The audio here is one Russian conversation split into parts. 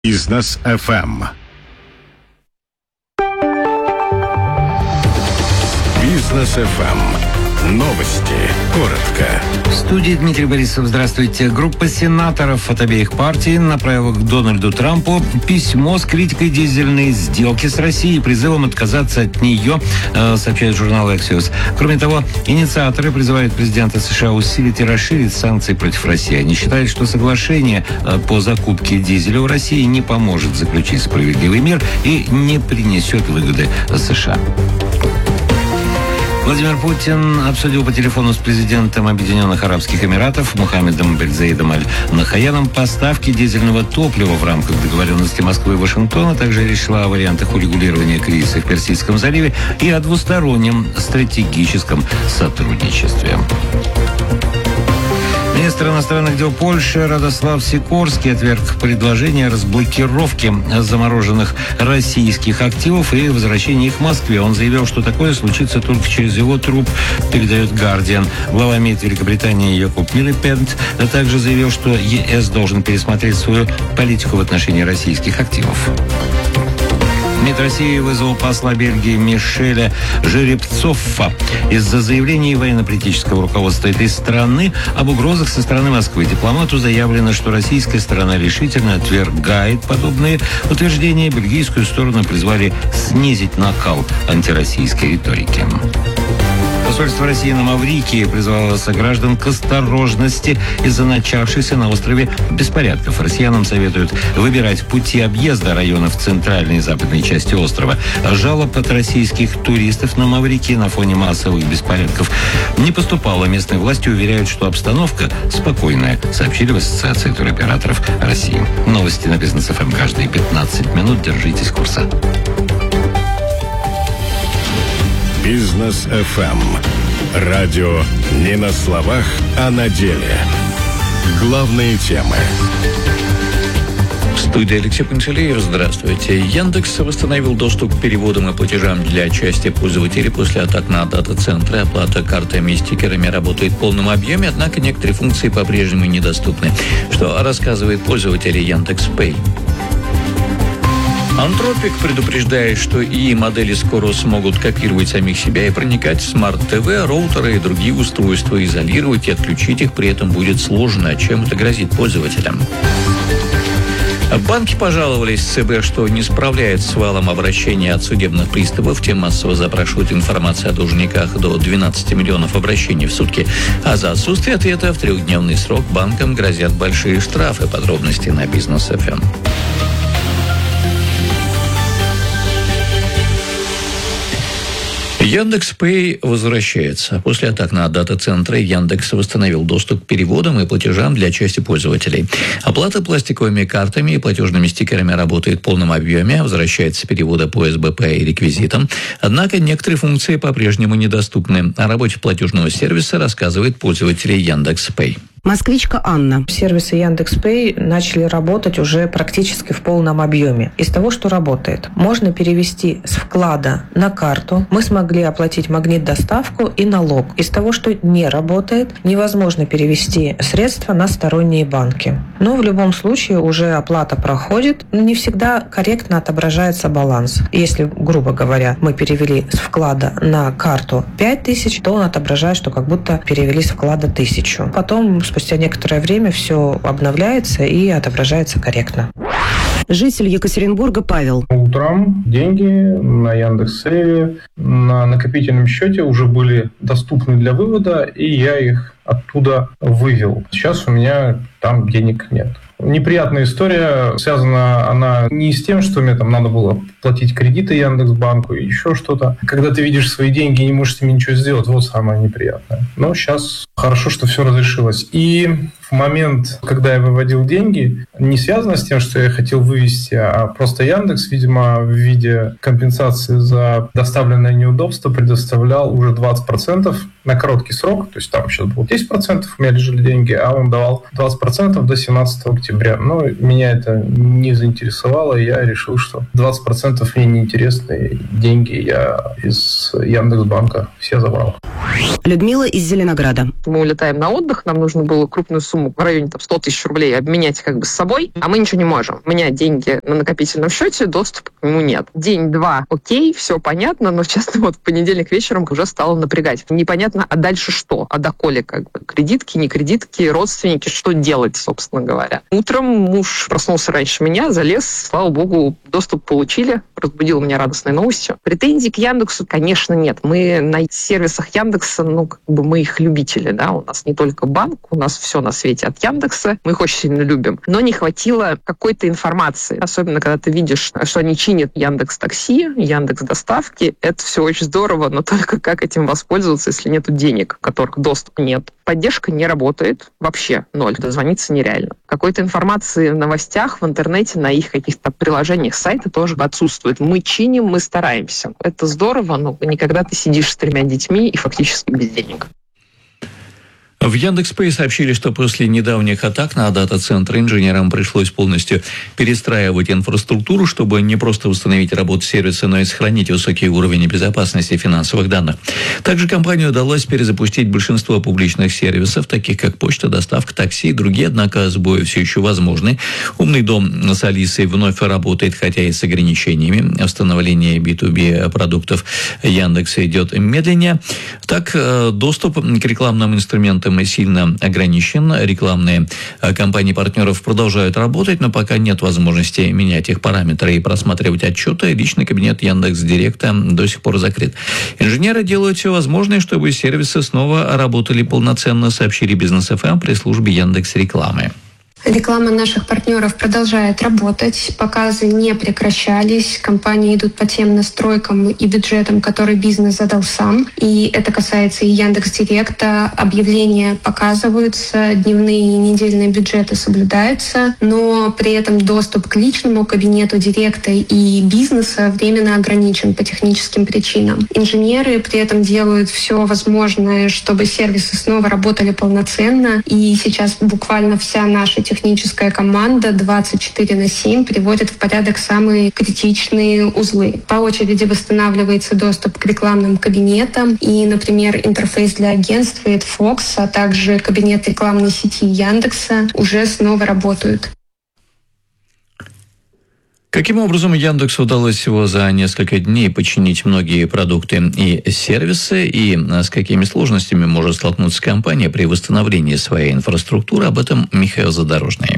Бизнес FM. Бизнес FM. Новости. Коротко. В студии Дмитрий Борисов. Здравствуйте. Группа сенаторов от обеих партий направила к Дональду Трампу письмо с критикой дизельной сделки с Россией и призывом отказаться от нее, сообщает журнал Axios. Кроме того, инициаторы призывают президента США усилить и расширить санкции против России. Они считают, что соглашение по закупке дизеля у России не поможет заключить справедливый мир и не принесет выгоды США. Владимир Путин обсудил по телефону с президентом Объединенных Арабских Эмиратов Мухаммедом бен Заидом аль-Нахаяном поставки дизельного топлива в рамках договоренности Москвы и Вашингтона. Также речь шла о вариантах урегулирования кризиса в Персидском заливе и о двустороннем стратегическом сотрудничестве. Министр иностранных дел Польши Радослав Сикорский отверг предложение о разблокировке замороженных российских активов и возвращении их в Москве. Он заявил, что такое случится только через его труп, передает «Гардиан». Глава МИД Великобритании Якоб Милипед также заявил, что ЕС должен пересмотреть свою политику в отношении российских активов. МИД России вызвал посла Бельгии Мишеля Жеребцова из-за заявлений военно-политического руководства этой страны об угрозах со стороны Москвы. Дипломату заявлено, что российская сторона решительно отвергает подобные утверждения. Бельгийскую сторону призвали снизить накал антироссийской риторики. Посольство России на Маврикии призвало сограждан к осторожности из-за начавшихся на острове беспорядков. Россиянам советуют выбирать пути объезда районов центральной и западной части острова. Жалоб от российских туристов на Маврикии на фоне массовых беспорядков не поступало. Местные власти уверяют, что обстановка спокойная, сообщили в Ассоциации туроператоров России. Новости на Бизнес ФМ каждые 15 минут. Держитесь курса. Бизнес FM. Радио не на словах, а на деле. Главные темы. В студии Алексей Панчалеев. Здравствуйте. Яндекс восстановил доступ к переводам и платежам для части пользователей после атак на дата-центры. Оплата картами и стикерами работает в полном объеме, однако некоторые функции по-прежнему недоступны, что рассказывает пользователь Яндекс.Пэй. Антропик предупреждает, что ИИ-модели скоро смогут копировать самих себя и проникать в смарт-ТВ, роутеры и другие устройства, изолировать и отключить их при этом будет сложно. Чем это грозит пользователям? Банки пожаловались ЦБ, что не справляется с валом обращений от судебных приставов. Те массово запрашивают информацию о должниках, до 12 миллионов обращений в сутки. А за отсутствие ответа в 3-дневный срок банкам грозят большие штрафы. Подробности на Бизнес ФМ. Яндекс.Пэй возвращается. После атак на дата-центры Яндекс восстановил доступ к переводам и платежам для части пользователей. Оплата пластиковыми картами и платежными стикерами работает в полном объеме. Возвращается переводы по СБП и реквизитам. Однако некоторые функции по-прежнему недоступны. О работе платежного сервиса рассказывает пользователь Яндекс.Пэй. Москвичка Анна. Сервисы Яндекс.Пэй начали работать уже практически в полном объеме. Из того, что работает, можно перевести с вклада на карту. Мы смогли оплатить магнит-доставку и налог. Из того, что не работает, невозможно перевести средства на сторонние банки. Но в любом случае уже оплата проходит. Не всегда корректно отображается баланс. Если, грубо говоря, мы перевели с вклада на карту 5000, то он отображает, что как будто перевели с вклада 1000. Потом спустя некоторое время все обновляется и отображается корректно. Житель Екатеринбурга Павел. Утром деньги на Яндекс.Сейве на накопительном счете уже были доступны для вывода, и я их оттуда вывел. Сейчас у меня там денег нет. Неприятная история, связана она не с тем, что мне там надо было платить кредиты Яндекс.Банку и еще что-то. Когда ты видишь свои деньги и не можешь с ними ничего сделать, вот самое неприятное. Но сейчас хорошо, что все разрешилось. И в момент, когда я выводил деньги, не связано с тем, что я хотел вывести, а просто Яндекс, видимо, в виде компенсации за доставленное неудобство предоставлял уже 20% на короткий срок. То есть там сейчас было 10%, у меня лежали деньги, а он давал 20% до 17 октября. Но меня это не заинтересовало, и я решил, что 20% мне неинтересны, деньги я из Яндекс.Банка все забрал. Людмила из Зеленограда. Мы улетаем на отдых, нам нужно было крупную сумму в районе 100 тысяч рублей обменять с собой, а мы ничего не можем. У меня деньги на накопительном счете, доступа к нему нет. День-два, окей, все понятно, но, честно, в понедельник вечером уже стало напрягать. Непонятно, а дальше что? А доколе кредитки, не кредитки, родственники, что делать, собственно говоря. Утром муж проснулся раньше меня, залез, слава богу, доступ получили, разбудил меня радостной новостью. Претензий к Яндексу, конечно, нет. Мы на сервисах Яндекса, мы их любители, да, у нас не только банк, у нас все на свете от Яндекса, мы их очень сильно любим. Но не хватило какой-то информации, особенно когда ты видишь, что они чинят Яндекс.Такси, Яндекс.Доставки, это все очень здорово, но только как этим воспользоваться, если нету денег, которых доступа нет. Поддержка не работает, вообще ноль, дозвониться нереально. Какой-то информации в новостях, в интернете, на их каких-то приложениях сайта тоже отсутствует. Мы чиним, мы стараемся. Это здорово, но никогда ты сидишь с 3 детьми и фактически без денег. В Яндекс.Пэй сообщили, что после недавних атак на дата-центры инженерам пришлось полностью перестраивать инфраструктуру, чтобы не просто восстановить работу сервиса, но и сохранить высокий уровень безопасности финансовых данных. Также компании удалось перезапустить большинство публичных сервисов, таких как почта, доставка, такси и другие, однако сбои все еще возможны. Умный дом с Алисой вновь работает, хотя и с ограничениями. Восстановление B2B продуктов Яндекса идет медленнее. Так, доступ к рекламным инструментам сильно ограничен. Рекламные компании партнеров продолжают работать, но пока нет возможности менять их параметры и просматривать отчеты. Личный кабинет Яндекс.Директа до сих пор закрыт. Инженеры делают все возможное, чтобы сервисы снова работали полноценно, сообщили Бизнес.ФМ при службе Яндекс.Рекламы. Реклама наших партнеров продолжает работать, показы не прекращались, компании идут по тем настройкам и бюджетам, которые бизнес задал сам. И это касается и Яндекс.Директа. Объявления показываются, дневные и недельные бюджеты соблюдаются, но при этом доступ к личному кабинету Директа и бизнеса временно ограничен по техническим причинам. Инженеры при этом делают все возможное, чтобы сервисы снова работали полноценно. И сейчас буквально вся наша техническая команда 24/7 приводит в порядок самые критичные узлы. По очереди восстанавливается доступ к рекламным кабинетам. И, например, интерфейс для агентства Fox, а также кабинет рекламной сети Яндекса уже снова работают. Каким образом Яндексу удалось всего за несколько дней починить многие продукты и сервисы, и с какими сложностями может столкнуться компания при восстановлении своей инфраструктуры, об этом Михаил Задорожный.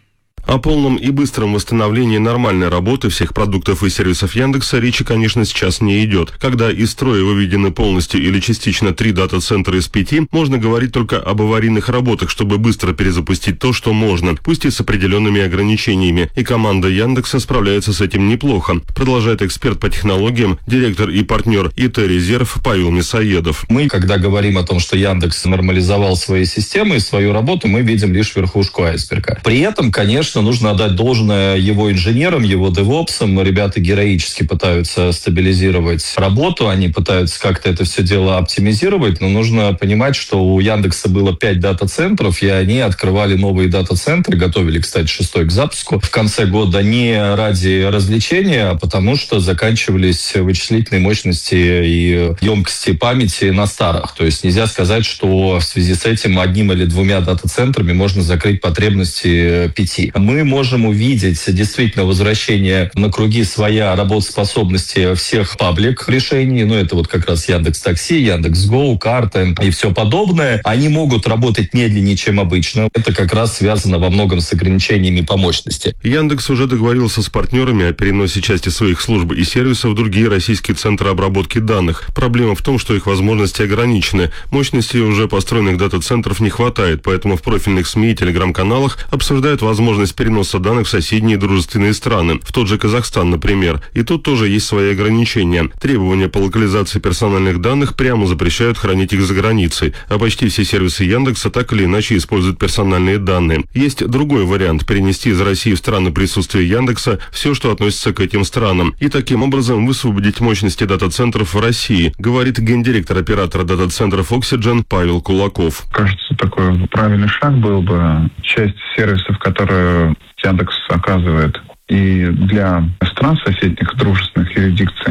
О полном и быстром восстановлении нормальной работы всех продуктов и сервисов Яндекса речи, конечно, сейчас не идет. Когда из строя выведены полностью или частично 3 дата-центра из 5, можно говорить только об аварийных работах, чтобы быстро перезапустить то, что можно, пусть и с определенными ограничениями. И команда Яндекса справляется с этим неплохо, продолжает эксперт по технологиям, директор и партнер ИТ-резерв Павел Мясоедов. Мы, когда говорим о том, что Яндекс нормализовал свои системы и свою работу, мы видим лишь верхушку айсберга. При этом, конечно, нужно отдать должное его инженерам, его девопсам. Ребята героически пытаются стабилизировать работу, они пытаются как-то это все дело оптимизировать, но нужно понимать, что у Яндекса было 5 дата-центров, и они открывали новые дата-центры, готовили, кстати, 6-й к запуску в конце года не ради развлечения, а потому что заканчивались вычислительные мощности и емкости памяти на старых. То есть нельзя сказать, что в связи с этим 1 или 2 дата-центрами можно закрыть потребности 5. Мы можем увидеть действительно возвращение на круги своя работоспособности всех паблик решений. Это вот как раз Яндекс.Такси, Яндекс.Го, карты и все подобное. Они могут работать медленнее, чем обычно. Это как раз связано во многом с ограничениями по мощности. Яндекс уже договорился с партнерами о переносе части своих служб и сервисов в другие российские центры обработки данных. Проблема в том, что их возможности ограничены. Мощности уже построенных дата-центров не хватает, поэтому в профильных СМИ и телеграм-каналах обсуждают возможность переноса данных в соседние дружественные страны, в тот же Казахстан, например. И тут тоже есть свои ограничения. Требования по локализации персональных данных прямо запрещают хранить их за границей, а почти все сервисы Яндекса так или иначе используют персональные данные. Есть другой вариант – перенести из России в страны присутствия Яндекса все, что относится к этим странам, и таким образом высвободить мощности дата-центров в России, говорит гендиректор оператора дата-центров Oxygen Павел Кулаков. Кажется, такой правильный шаг был бы. Часть сервисов, которые Яндекс оказывает и для стран соседних дружественных юрисдикций,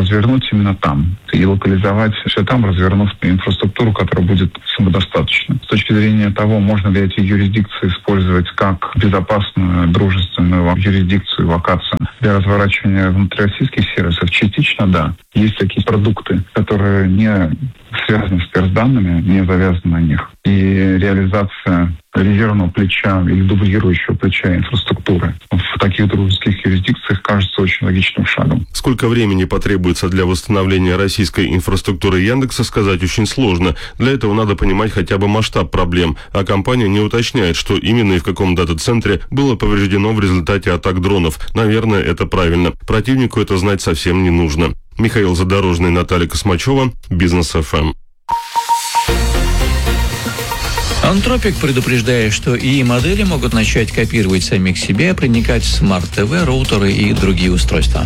развернуть именно там. И локализовать все там, развернув инфраструктуру, которая будет самодостаточна. С точки зрения того, можно ли эти юрисдикции использовать как безопасную, дружественную юрисдикцию, локацию для разворачивания внутрироссийских сервисов, частично да. Есть такие продукты, которые не связаны с персданными, не завязаны на них. И реализация резервного плеча или дублирующего плеча инфраструктуры в таких дружеских юрисдикциях кажется очень логичным шагом. Сколько времени потребуется для восстановления российской инфраструктуры Яндекса, сказать очень сложно. Для этого надо понимать хотя бы масштаб проблем, а компания не уточняет, что именно и в каком дата-центре было повреждено в результате атак дронов. Наверное, это правильно. Противнику это знать совсем не нужно. Михаил Задорожный, Наталья Космачева, Бизнес ФМ. Антропик предупреждает, что ИИ-модели могут начать копировать самих себя, проникать в смарт-ТВ, роутеры и другие устройства.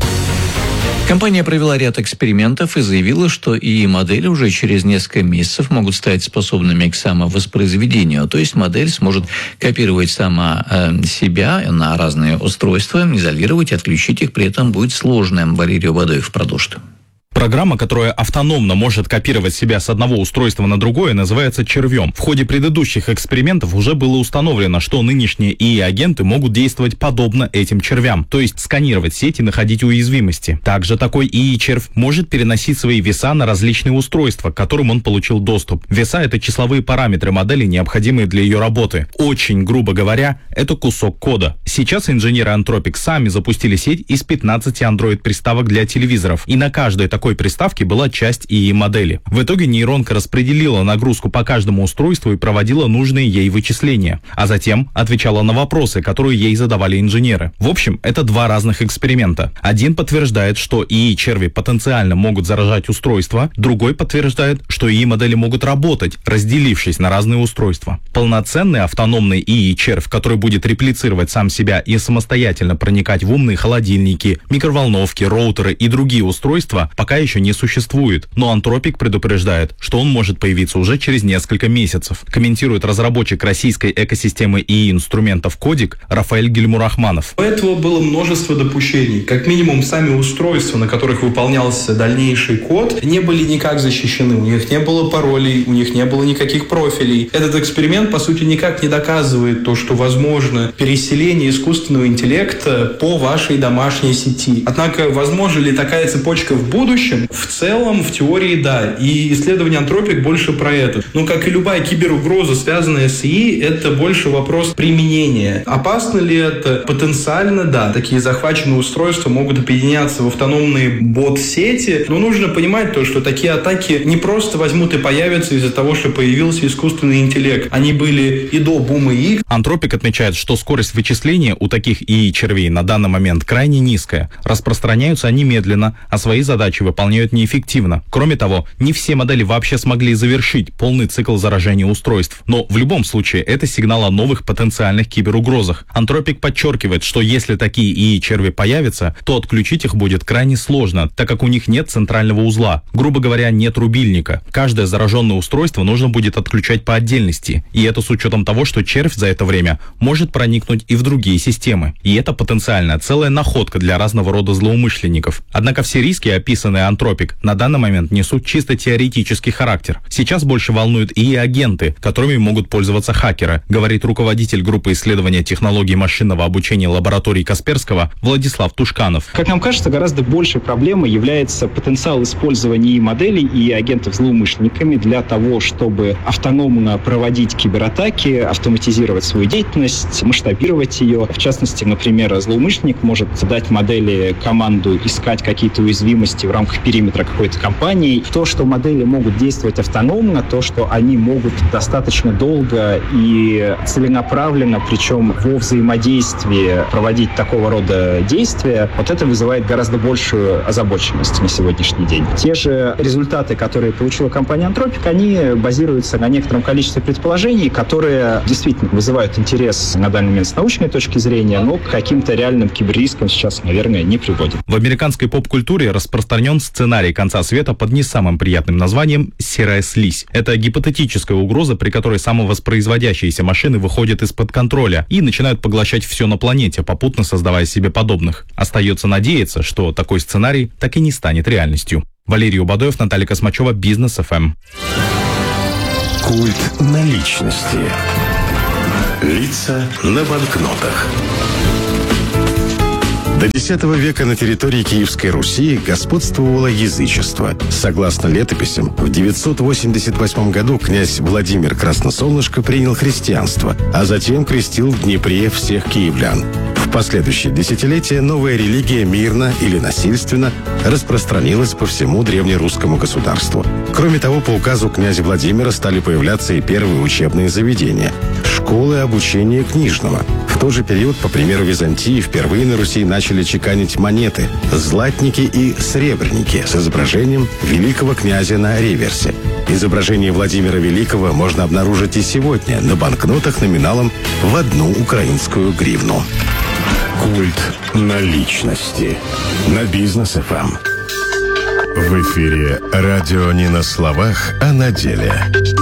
Компания провела ряд экспериментов и заявила, что ИИ-модели уже через несколько месяцев могут стать способными к самовоспроизведению. То есть модель сможет копировать сама себя на разные устройства, изолировать и отключить их при этом будет сложно. Валерий Бадоев продолжит. Программа, которая автономно может копировать себя с одного устройства на другое, называется червем. В ходе предыдущих экспериментов уже было установлено, что нынешние ИИ-агенты могут действовать подобно этим червям, то есть сканировать сеть и находить уязвимости. Также такой ИИ-червь может переносить свои веса на различные устройства, к которым он получил доступ. Веса — это числовые параметры модели, необходимые для ее работы. Очень грубо говоря, это кусок кода. Сейчас инженеры Anthropic сами запустили сеть из 15 Android-приставок для телевизоров, и на каждой такой приставке была часть ИИ-модели. В итоге нейронка распределила нагрузку по каждому устройству и проводила нужные ей вычисления, а затем отвечала на вопросы, которые ей задавали инженеры. В общем, это два разных эксперимента. Один подтверждает, что ИИ-черви потенциально могут заражать устройства, другой подтверждает, что ИИ-модели могут работать, разделившись на разные устройства. Полноценный автономный ИИ-червь, который будет реплицировать сам себя и самостоятельно проникать в умные холодильники, микроволновки, роутеры и другие устройства, пока еще не существует. Но Anthropic предупреждает, что он может появиться уже через несколько месяцев. Комментирует разработчик российской экосистемы ИИ-инструментов Кодик Рафаэль Гильмурахманов. До этого было множество допущений. Как минимум, сами устройства, на которых выполнялся дальнейший код, не были никак защищены. У них не было паролей, у них не было никаких профилей. Этот эксперимент, по сути, никак не доказывает то, что возможно переселение искусственного интеллекта по вашей домашней сети. Однако, возможно ли такая цепочка в будущем? В целом, в теории, да. И исследование Anthropic больше про это. Но, как и любая киберугроза, связанная с ИИ, это больше вопрос применения. Опасно ли это? Потенциально, да. Такие захваченные устройства могут объединяться в автономные бот-сети. Но нужно понимать то, что такие атаки не просто возьмут и появятся из-за того, что появился искусственный интеллект. Они были и до бума ИИ. Anthropic отмечает, что скорость вычисления у таких ИИ-червей на данный момент крайне низкая. Распространяются они медленно, а свои задачи выполняют неэффективно. Кроме того, не все модели вообще смогли завершить полный цикл заражения устройств. Но в любом случае это сигнал о новых потенциальных киберугрозах. Anthropic подчеркивает, что если такие ИИ-черви появятся, то отключить их будет крайне сложно, так как у них нет центрального узла. Грубо говоря, нет рубильника. Каждое зараженное устройство нужно будет отключать по отдельности. И это с учетом того, что червь за это время может проникнуть и в другие системы. И это потенциально целая находка для разного рода злоумышленников. Однако все риски, описанные Anthropic, на данный момент несут чисто теоретический характер. Сейчас больше волнуют ИИ-агенты, которыми могут пользоваться хакеры, говорит руководитель группы исследования технологий машинного обучения лаборатории Касперского Владислав Тушканов. Как нам кажется, гораздо большей проблемой является потенциал использования ИИ-моделей и агентов злоумышленниками для того, чтобы автономно проводить кибератаки, автоматизировать свою деятельность, масштабировать ее. В частности, например, злоумышленник может дать модели команду искать какие-то уязвимости в рамках периметра какой-то компании. То, что модели могут действовать автономно, то, что они могут достаточно долго и целенаправленно, причем во взаимодействии проводить такого рода действия, вот это вызывает гораздо большую озабоченность на сегодняшний день. Те же результаты, которые получила компания Anthropic, они базируются на некотором количестве предположений, которые действительно вызывают интерес на данный момент с научной точки зрения, но к каким-то реальным киберрискам сейчас, наверное, не приводят. В американской поп-культуре распространен сценарий конца света под не самым приятным названием «серая слизь». Это гипотетическая угроза, при которой самовоспроизводящиеся машины выходят из-под контроля и начинают поглощать все на планете, попутно создавая себе подобных. Остается надеяться, что такой сценарий так и не станет реальностью. Валерий Убадоев, Наталья Космачева, Бизнес ФМ. Культ наличности. Лица на банкнотах. До X века на территории Киевской Руси господствовало язычество. Согласно летописям, в 988 году князь Владимир Красносолнышко принял христианство, а затем крестил в Днепре всех киевлян. В последующие десятилетия новая религия мирно или насильственно распространилась по всему древнерусскому государству. Кроме того, по указу князя Владимира стали появляться и первые учебные заведения – школы обучения книжного. В тот же период, по примеру Византии, впервые на Руси начали чеканить монеты – златники и сребреники с изображением великого князя на реверсе. Изображение Владимира Великого можно обнаружить и сегодня на банкнотах номиналом в 1 украинскую гривну. Культ наличности на Бизнес ФМ. В эфире радио не на словах, а на деле.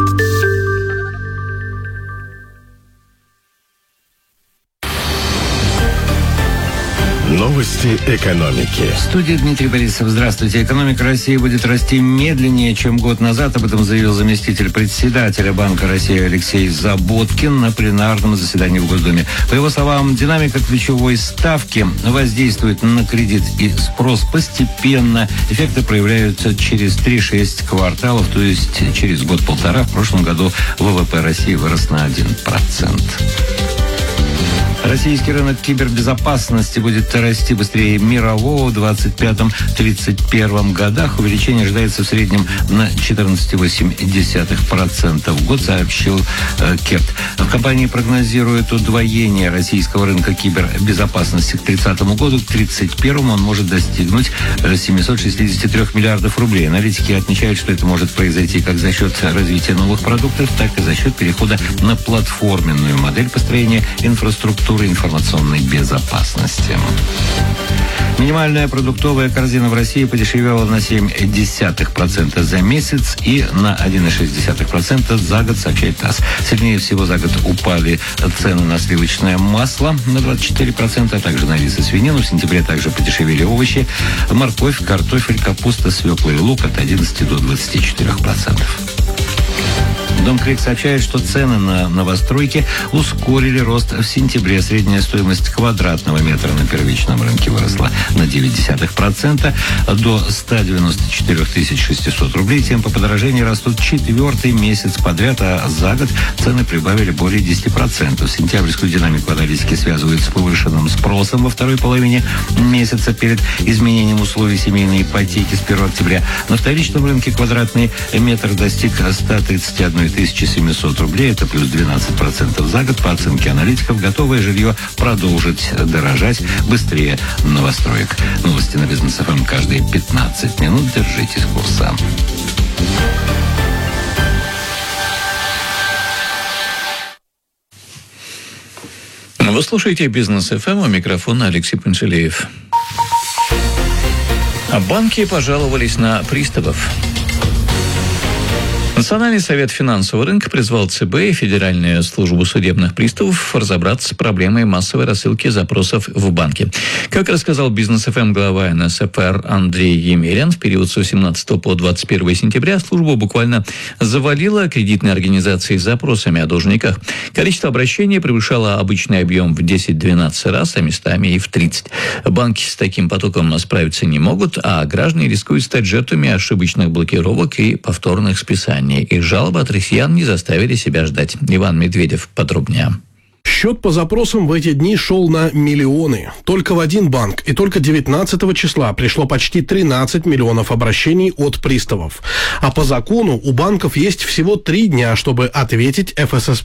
Новости экономики. В студии Дмитрий Борисов. Здравствуйте. Экономика России будет расти медленнее, чем год назад. Об этом заявил заместитель председателя Банка России Алексей Заботкин на пленарном заседании в Госдуме. По его словам, динамика ключевой ставки воздействует на кредит и спрос постепенно. Эффекты проявляются через 3-6 кварталов, то есть через год-полтора. В прошлом году ВВП России вырос на 1%. Российский рынок кибербезопасности будет расти быстрее мирового в 2025-2031 годах. Увеличение ожидается в среднем на 14,8% в год, сообщил КЕРТ. В компании прогнозируют удвоение российского рынка кибербезопасности к 2030 году. К 2031 он может достигнуть 763 миллиардов рублей. Аналитики отмечают, что это может произойти как за счет развития новых продуктов, так и за счет перехода на платформенную модель построения инфраструктуры информационной безопасности. Минимальная продуктовая корзина в России подешевела на 0,7% за месяц и на 1,6% за год, сообщает ТАСС. Сильнее всего за год упали цены на сливочное масло на 24%, а также на рис и свинину. В сентябре также подешевели овощи, морковь, картофель, капуста, свекла и лук от 11 до 24%. Домкрик сообщает, что цены на новостройки ускорили рост в сентябре. Средняя стоимость квадратного метра на первичном рынке выросла на 0,9% до 194 600 рублей. Темпы подорожания растут 4-й месяц подряд, а за год цены прибавили более 10%. Сентябрьскую динамику аналитики связывают с повышенным спросом во второй половине месяца перед изменением условий семейной ипотеки с 1 октября. На вторичном рынке квадратный метр достиг 131 700 рублей, это плюс 12% за год. По оценке аналитиков, готовое жилье продолжит дорожать быстрее новостроек. Новости на Бизнес ФМ каждые 15 минут. Держитесь курса. Вы слушаете Бизнес ФМ, у микрофона Алексей Панчелеев. Банки пожаловались на приставов. Национальный совет финансового рынка призвал ЦБ и Федеральную службу судебных приставов разобраться с проблемой массовой рассылки запросов в банки. Как рассказал Бизнес ФМ глава НСФР Андрей Емелин, в период с 18 по 21 сентября служба буквально завалила кредитные организации с запросами о должниках. Количество обращений превышало обычный объем в 10-12 раз, а местами и в 30. Банки с таким потоком справиться не могут, а граждане рискуют стать жертвами ошибочных блокировок и повторных списаний. Их жалобы от россиян не заставили себя ждать. Иван Медведев подробнее. Счет по запросам в эти дни шел на миллионы. Только в один банк и только 19 числа пришло почти 13 миллионов обращений от приставов. А по закону у банков есть всего 3 дня, чтобы ответить ФССП.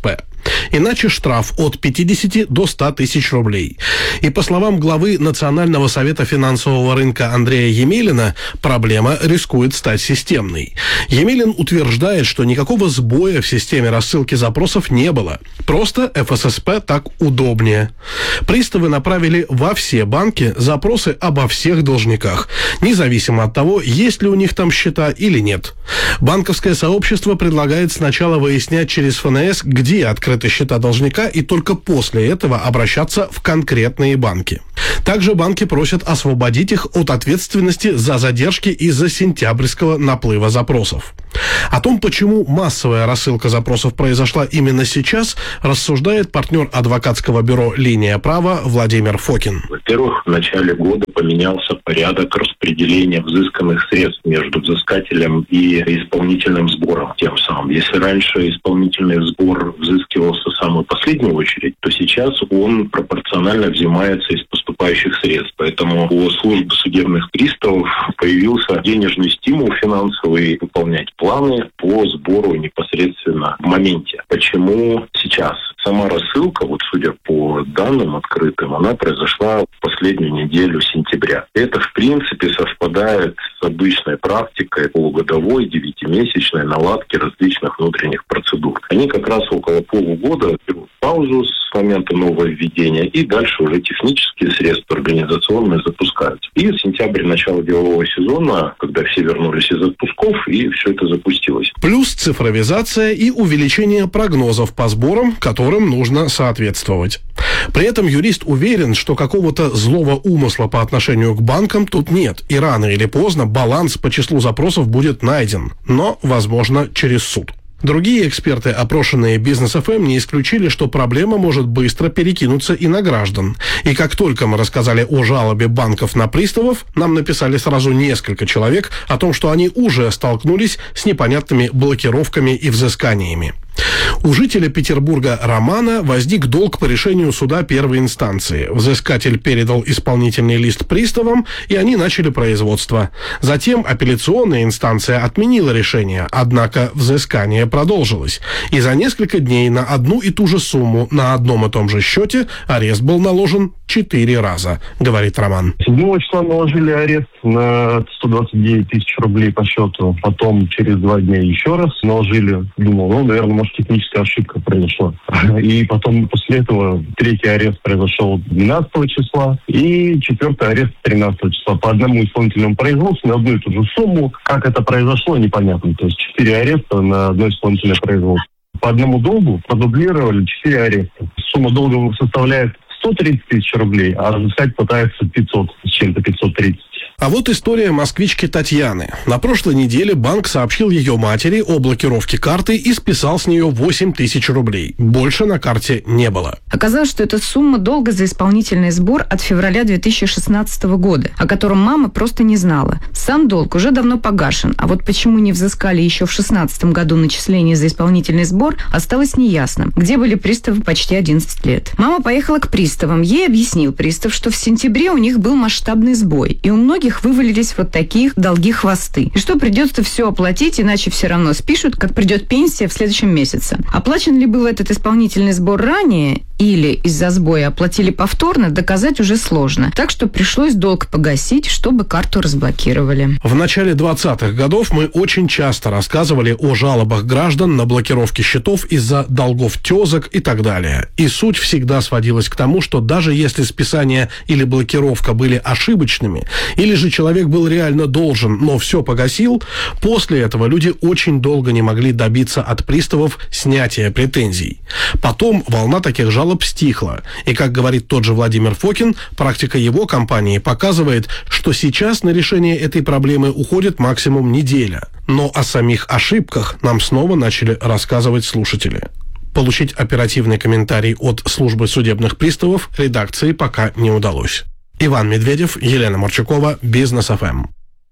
Иначе штраф от 50 до 100 тысяч рублей. И по словам главы Национального совета финансового рынка Андрея Емелина, проблема рискует стать системной. Емелин утверждает, что никакого сбоя в системе рассылки запросов не было. Просто ФССП так удобнее. Приставы направили во все банки запросы обо всех должниках, независимо от того, есть ли у них там счета или нет. Банковское сообщество предлагает сначала выяснять через ФНС, где открыты счета должника, и только после этого обращаться в конкретные банки. Также банки просят освободить их от ответственности за задержки из-за сентябрьского наплыва запросов. О том, почему массовая рассылка запросов произошла именно сейчас, рассуждает партнер адвокатского бюро «Линия права» Владимир Фокин. Во-первых, в начале года поменялся порядок распределения взысканных средств между взыскателем и исполнительным сбором тем самым. Если раньше исполнительный сбор взыскивался в самую последнюю очередь, то сейчас он пропорционально взимается из поступающих средств. Поэтому у службы судебных приставов появился денежный стимул финансовый выполнять планы по сбору непосредственно в моменте. Почему сейчас? Сама рассылка, вот судя по данным открытым, она произошла в последнюю неделю сентября. Это, в принципе, совпадает с обычной практикой полугодовой, 9-месячной наладки различных внутренних процедур. Они как раз около полугода берут паузу с момента нововведения, и дальше уже технические средства организационные запускаются. И сентябрь, начало делового сезона, когда все вернулись из отпусков, и все это запустилось. Плюс цифровизация и увеличение прогнозов по сборам, которым нужно соответствовать. При этом юрист уверен, что какого-то злого умысла по отношению к банкам тут нет, и рано или поздно баланс по числу запросов будет найден, но, возможно, через суд. Другие эксперты, опрошенные Бизнес.ФМ, не исключили, что проблема может быстро перекинуться и на граждан. И как только мы рассказали о жалобе банков на приставов, нам написали сразу несколько человек о том, что они уже столкнулись с непонятными блокировками и взысканиями. У жителя Петербурга Романа возник долг по решению суда первой инстанции. Взыскатель передал исполнительный лист приставам, и они начали производство. Затем апелляционная инстанция отменила решение, однако взыскание продолжилось. И за несколько дней на одну и ту же сумму на одном и том же счете арест был наложен 4 раза, говорит Роман. 7 числа наложили арест на 129 тысяч рублей по счету. Потом через 2 дня еще раз наложили. Думал, наверное, может, техническая ошибка произошла. И потом после этого 3-й арест произошел 12 числа и 4-й арест 13 числа. По одному исполнительному производству на одну и ту же сумму. Как это произошло, непонятно. То есть 4 ареста на одно исполнительное производство. По одному долгу продублировали 4 ареста. Сумма долга составляет 130 тысяч рублей, а взыскать пытается 500 с чем-то, 530. А вот история москвички Татьяны. На прошлой неделе банк сообщил ее матери о блокировке карты и списал с нее 8 тысяч рублей. Больше на карте не было. Оказалось, что это сумма долга за исполнительный сбор от февраля 2016 года, о котором мама просто не знала. Сам долг уже давно погашен, а вот почему не взыскали еще в 2016 году начисление за исполнительный сбор, осталось неясным, где были приставы почти 11 лет. Мама поехала к приставам. Ей объяснил пристав, что в сентябре у них был масштабный сбой, и у многих вывалились вот такие долги-хвосты. И что придется все оплатить, иначе все равно спишут, как придет пенсия в следующем месяце. Оплачен ли был этот исполнительный сбор ранее или из-за сбоя оплатили повторно, доказать уже сложно. Так что пришлось долг погасить, чтобы карту разблокировали. В начале 20-х годов мы очень часто рассказывали о жалобах граждан на блокировки счетов из-за долгов тезок и так далее. И суть всегда сводилась к тому, что даже если списание или блокировка были ошибочными, или же человек был реально должен, но все погасил, после этого люди очень долго не могли добиться от приставов снятия претензий. Потом волна таких жалоб стихла. И, как говорит тот же Владимир Фокин, практика его компании показывает, что сейчас на решение этой проблемы уходит максимум неделя. Но о самих ошибках нам снова начали рассказывать слушатели. Получить оперативный комментарий от службы судебных приставов редакции пока не удалось. Иван Медведев, Елена Марчукова, Бизнес.ФМ.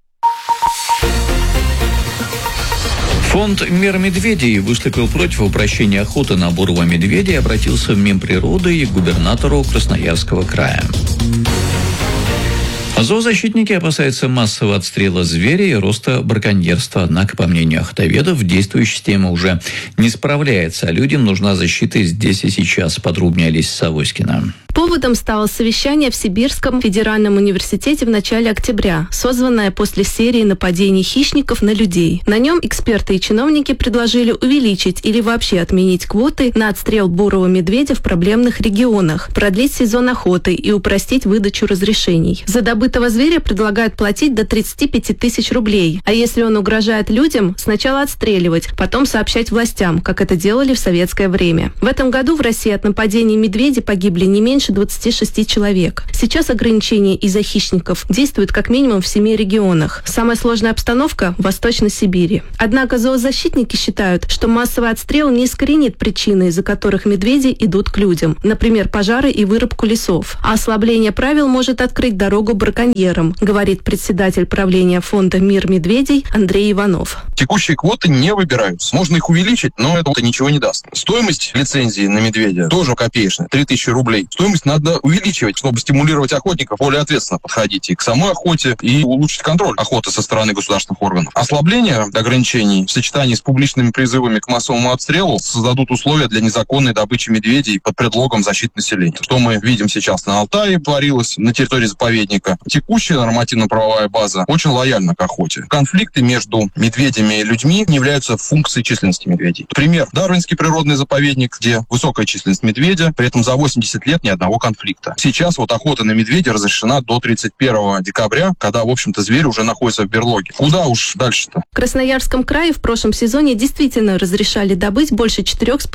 Фонд «Мир медведей» выступил против упрощения охоты на бурого медведя и обратился в Минприроды и к губернатору Красноярского края. Зоозащитники опасаются массового отстрела зверя и роста браконьерства. Однако, по мнению охотоведов, действующая система уже не справляется, а людям нужна защита здесь и сейчас. Подробнее Олеся Савоськина. Поводом стало совещание в Сибирском федеральном университете в начале октября, созванное после серии нападений хищников на людей. На нем эксперты и чиновники предложили увеличить или вообще отменить квоты на отстрел бурого медведя в проблемных регионах, продлить сезон охоты и упростить выдачу разрешений. За добытого зверя предлагают платить до 35 тысяч рублей, а если он угрожает людям, сначала отстреливать, потом сообщать властям, как это делали в советское время. В этом году в России от нападений медведей погибли не меньше 26 человек. Сейчас ограничения из-за хищников действуют как минимум в 7 регионах. Самая сложная обстановка в Восточной Сибири. Однако зоозащитники считают, что массовый отстрел не искоренит причины, из-за которых медведи идут к людям, например, пожары и вырубку лесов. А ослабление правил может открыть дорогу браконьерам, говорит председатель правления фонда «Мир медведей» Андрей Иванов. Текущие квоты не выбираются. Можно их увеличить, но это ничего не даст. Стоимость лицензии на медведя тоже копеечная, 3000 рублей. Стоимость надо увеличивать, чтобы стимулировать охотников более ответственно подходить и к самой охоте, и улучшить контроль охоты со стороны государственных органов. Ослабление ограничений в сочетании с публичными призывами к массовому отстрелу создадут условия для незаконной добычи медведей под предлогом защиты населения. Что мы видим сейчас на Алтае творилось, на территории заповедника. Текущая нормативно-правовая база очень лояльна к охоте. Конфликты между медведями и людьми не являются функцией численности медведей. Например, Дарвинский природный заповедник, где высокая численность медведя, при этом за 80 лет ни одного конфликта. Сейчас вот охота на медведя разрешена до 31 декабря, когда, в общем-то, зверь уже находится в берлоге. Куда уж дальше-то? В Красноярском крае в прошлом сезоне действительно разрешали добыть больше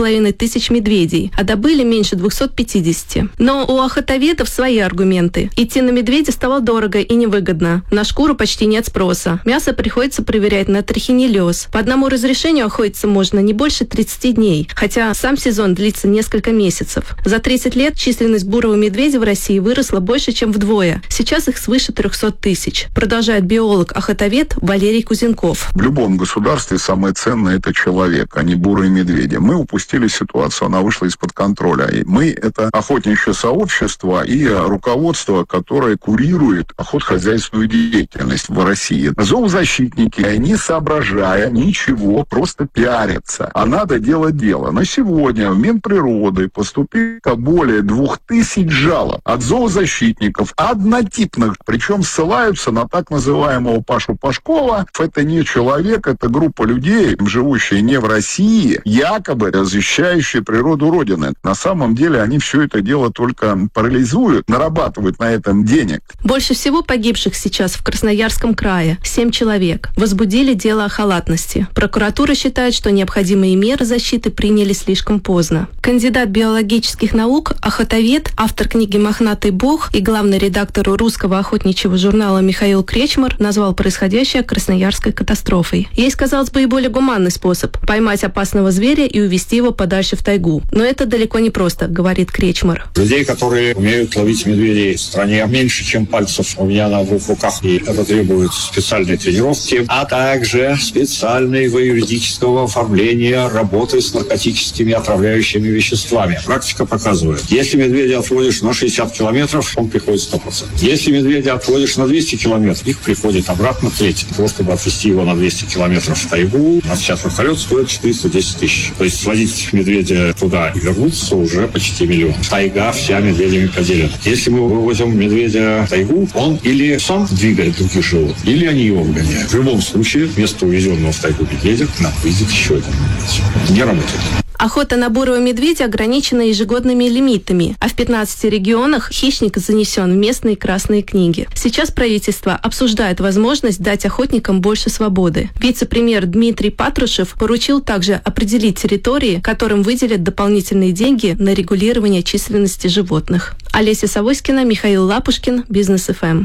4500 медведей, а добыли меньше 250. Но у охотоведов свои аргументы. Идти на медведя стало дорого и невыгодно. На шкуру почти нет спроса. Мясо приходится проверять на трихинеллез. По одному разрешению охотиться можно не больше 30 дней, хотя сам сезон длится несколько месяцев. За 30 лет численность бурого медведя в России выросла больше, чем вдвое. Сейчас их свыше 300 тысяч. Продолжает биолог-охотовед Валерий Кузенков. В любом государстве самое ценное – это человек, а не бурые медведи. Мы упустили ситуацию, она вышла из-под контроля. И мы – это охотничье сообщество и руководство, которое курирует охотхозяйственную деятельность в России. Зоозащитники, не соображая ничего, просто пиарятся. А надо делать дело. На сегодня в Минприроды поступило более 2000 жалоб от зоозащитников, однотипных, причем ссылаются на так называемого Пашу Пашкова. Это не человек, это группа людей, живущие не в России, якобы защищающие природу Родины. На самом деле они все это дело только парализуют, нарабатывают на этом денег. Больше всего погибших сейчас в Красноярском крае – 7 человек. Возбудили дело о халатности. Прокуратура считает, что необходимые меры защиты приняли слишком поздно. Кандидат биологических наук, охотовед, автор книги «Мохнатый бог» и главный редактор русского охотничьего журнала Михаил Кречмар назвал происходящее красноярской катастрофой. Есть, казалось бы, и более гуманный способ – поймать опасного зверя и увезти его подальше в тайгу. Но это далеко не просто, говорит Кречмар. Людей, которые умеют ловить медведей в стране, меньше, чем пальцев у меня на двух руках. И это требует специальной тренировки, а также специального юридического оформления работы с наркотическими отравляющими веществами. Практика показывает, если медведя отводишь на 60 километров, он приходит 100%. Если медведя отводишь на 200 километров, их приходит обратно треть. Для того, чтобы отвезти его на 200 километров в тайгу, у нас сейчас вертолет стоит 410 тысяч. То есть сводить медведя туда и вернуться уже почти миллион. Тайга вся медведями поделена. Если мы вывозим медведя в тайгу, он или сам двигает других животных, или они его вгоняют. В любом случае, вместо увезенного в тайгу медведя нам выйдет еще один. Не работает. Охота на бурого медведя ограничена ежегодными лимитами, а в 15 регионах хищник занесен в местные красные книги. Сейчас правительство обсуждает возможность дать охотникам больше свободы. Вице-премьер Дмитрий Патрушев поручил также определить территории, которым выделят дополнительные деньги на регулирование численности животных. Олеся Савоськина, Михаил Лапушкин, Бизнес ФМ.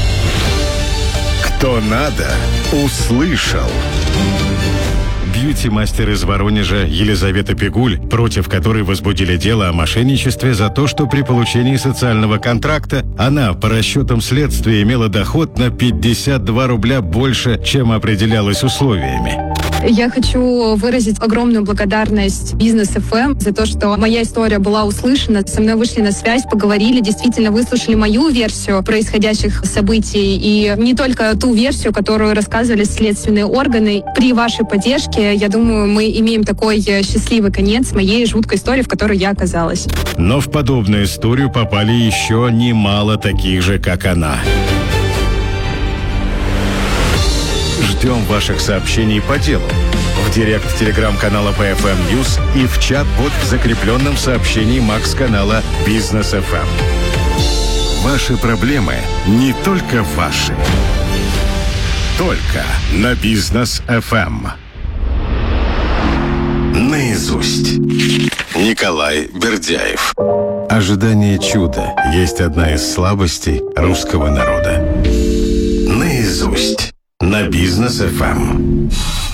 Кто надо, услышал. Бьюти-мастер из Воронежа Елизавета Пигуль, против которой возбудили дело о мошенничестве за то, что при получении социального контракта она, по расчетам следствия, имела доход на 52 рубля больше, чем определялось условиями. Я хочу выразить огромную благодарность Бизнес ФМ за то, что моя история была услышана. Со мной вышли на связь, поговорили, действительно выслушали мою версию происходящих событий. И не только ту версию, которую рассказывали следственные органы. При вашей поддержке, я думаю, мы имеем такой счастливый конец моей жуткой истории, в которой я оказалась. Но в подобную историю попали еще немало таких же, как она. Ждем ваших сообщений по делу. В директ телеграм-канала PFM News и в чат-бот в закрепленном сообщении Макс-канала Бизнес FM. Ваши проблемы не только ваши. Только на Бизнес FM. Наизусть. Николай Бердяев. Ожидание чуда есть одна из слабостей русского народа. Наизусть. На Бизнес FM.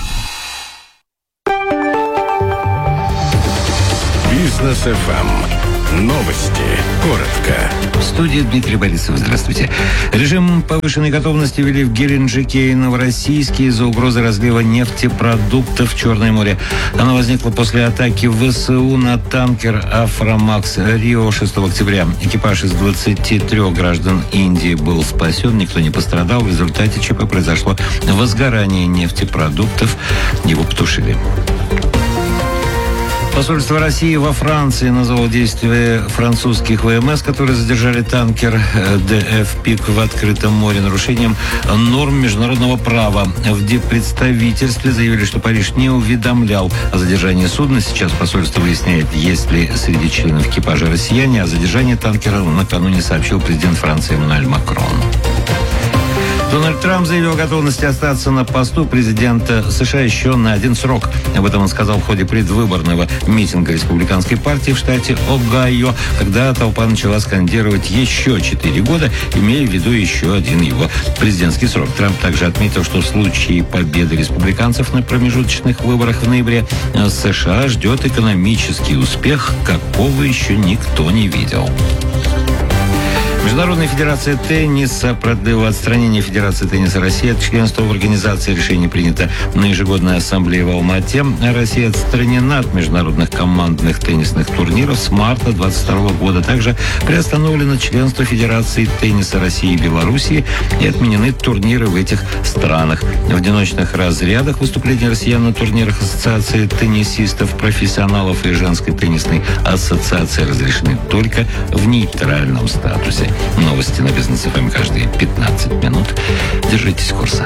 Бизнес FM. Новости. Коротко. В студии Дмитрий Борисов. Здравствуйте. Режим повышенной готовности ввели в Геленджике и Новороссийске из-за угрозы разлива нефтепродуктов в Черное море. Она возникла после атаки ВСУ на танкер «Афромакс Рио» 6 октября. Экипаж из 23 граждан Индии был спасен, никто не пострадал. В результате ЧП произошло возгорание нефтепродуктов. Его потушили. Посольство России во Франции назвало действия французских ВМС, которые задержали танкер ДФ «Пик» в открытом море нарушением норм международного права. В диппредставительстве заявили, что Париж не уведомлял о задержании судна. Сейчас посольство выясняет, есть ли среди членов экипажа россияне. О задержании танкера накануне сообщил президент Франции Эммануэль Макрон. Дональд Трамп заявил о готовности остаться на посту президента США еще на один срок. Об этом он сказал в ходе предвыборного митинга республиканской партии в штате Огайо, когда толпа начала скандировать еще 4 года, имея в виду еще один его президентский срок. Трамп также отметил, что в случае победы республиканцев на промежуточных выборах в ноябре США ждет экономический успех, какого еще никто не видел. Международная федерация тенниса продлила отстранение Федерации тенниса России от членства в организации. Решение принято на ежегодной ассамблее в Алма-Ате. Россия отстранена от международных командных теннисных турниров с марта 2022 года. Также приостановлено членство Федерации тенниса России и Белоруссии и отменены турниры в этих странах. В одиночных разрядах выступления россиян на турнирах Ассоциации теннисистов, профессионалов и Женской теннисной ассоциации разрешены только в нейтральном статусе. Новости на Бизнес ФМ каждые 15 минут. Держитесь курса.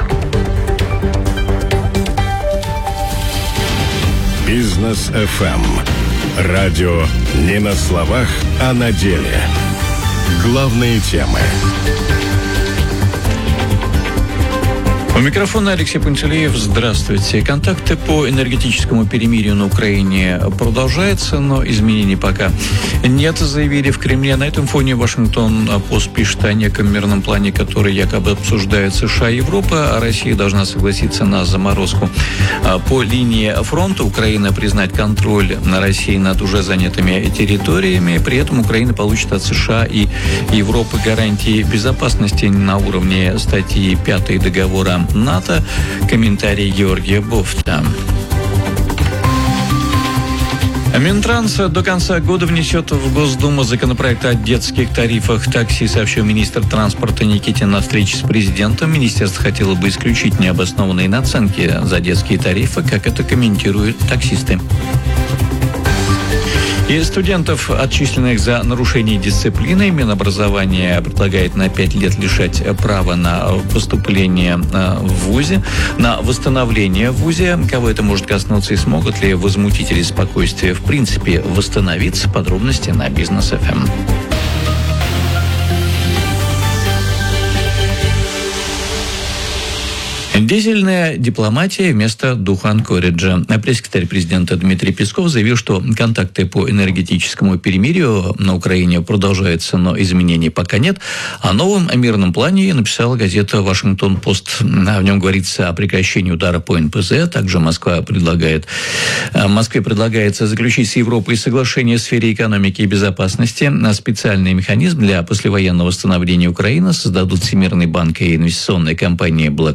Бизнес ФМ. Радио не на словах, а на деле. Главные темы. У микрофона Алексей Пантелеев. Здравствуйте. Контакты по энергетическому перемирию на Украине продолжаются, но изменений пока нет, заявили в Кремле. На этом фоне Вашингтон-Пост пишет о неком мирном плане, который якобы обсуждают США и Европа, а Россия должна согласиться на заморозку по линии фронта. Украина признать контроль на России над уже занятыми территориями. При этом Украина получит от США и Европы гарантии безопасности на уровне статьи 5 договора НАТО. Комментарий Георгия Бофта. Минтранс до конца года внесет в Госдуму законопроект о детских тарифах такси, сообщил министр транспорта Никитин на встрече с президентом. Министерство хотело бы исключить необоснованные наценки за детские тарифы, как это комментируют таксисты. И студентов, отчисленных за нарушение дисциплины, Минобразование предлагает на 5 лет лишать права на поступление в ВУЗе, на восстановление в ВУЗе. Кого это может коснуться и смогут ли возмутители спокойствия в принципе восстановиться? Подробности на Бизнес ФМ. Дизельная дипломатия вместо духа Анкориджа. Пресс-секретарь президента Дмитрий Песков заявил, что контакты по энергетическому перемирию на Украине продолжаются, но изменений пока нет. О новом мирном плане написала газета «Вашингтон-Пост». В нем говорится о прекращении удара по НПЗ. Также Москве предлагается заключить с Европой соглашение в сфере экономики и безопасности. Специальный механизм для послевоенного восстановления Украины создадут Всемирный банк и инвестиционная компания BlackRock.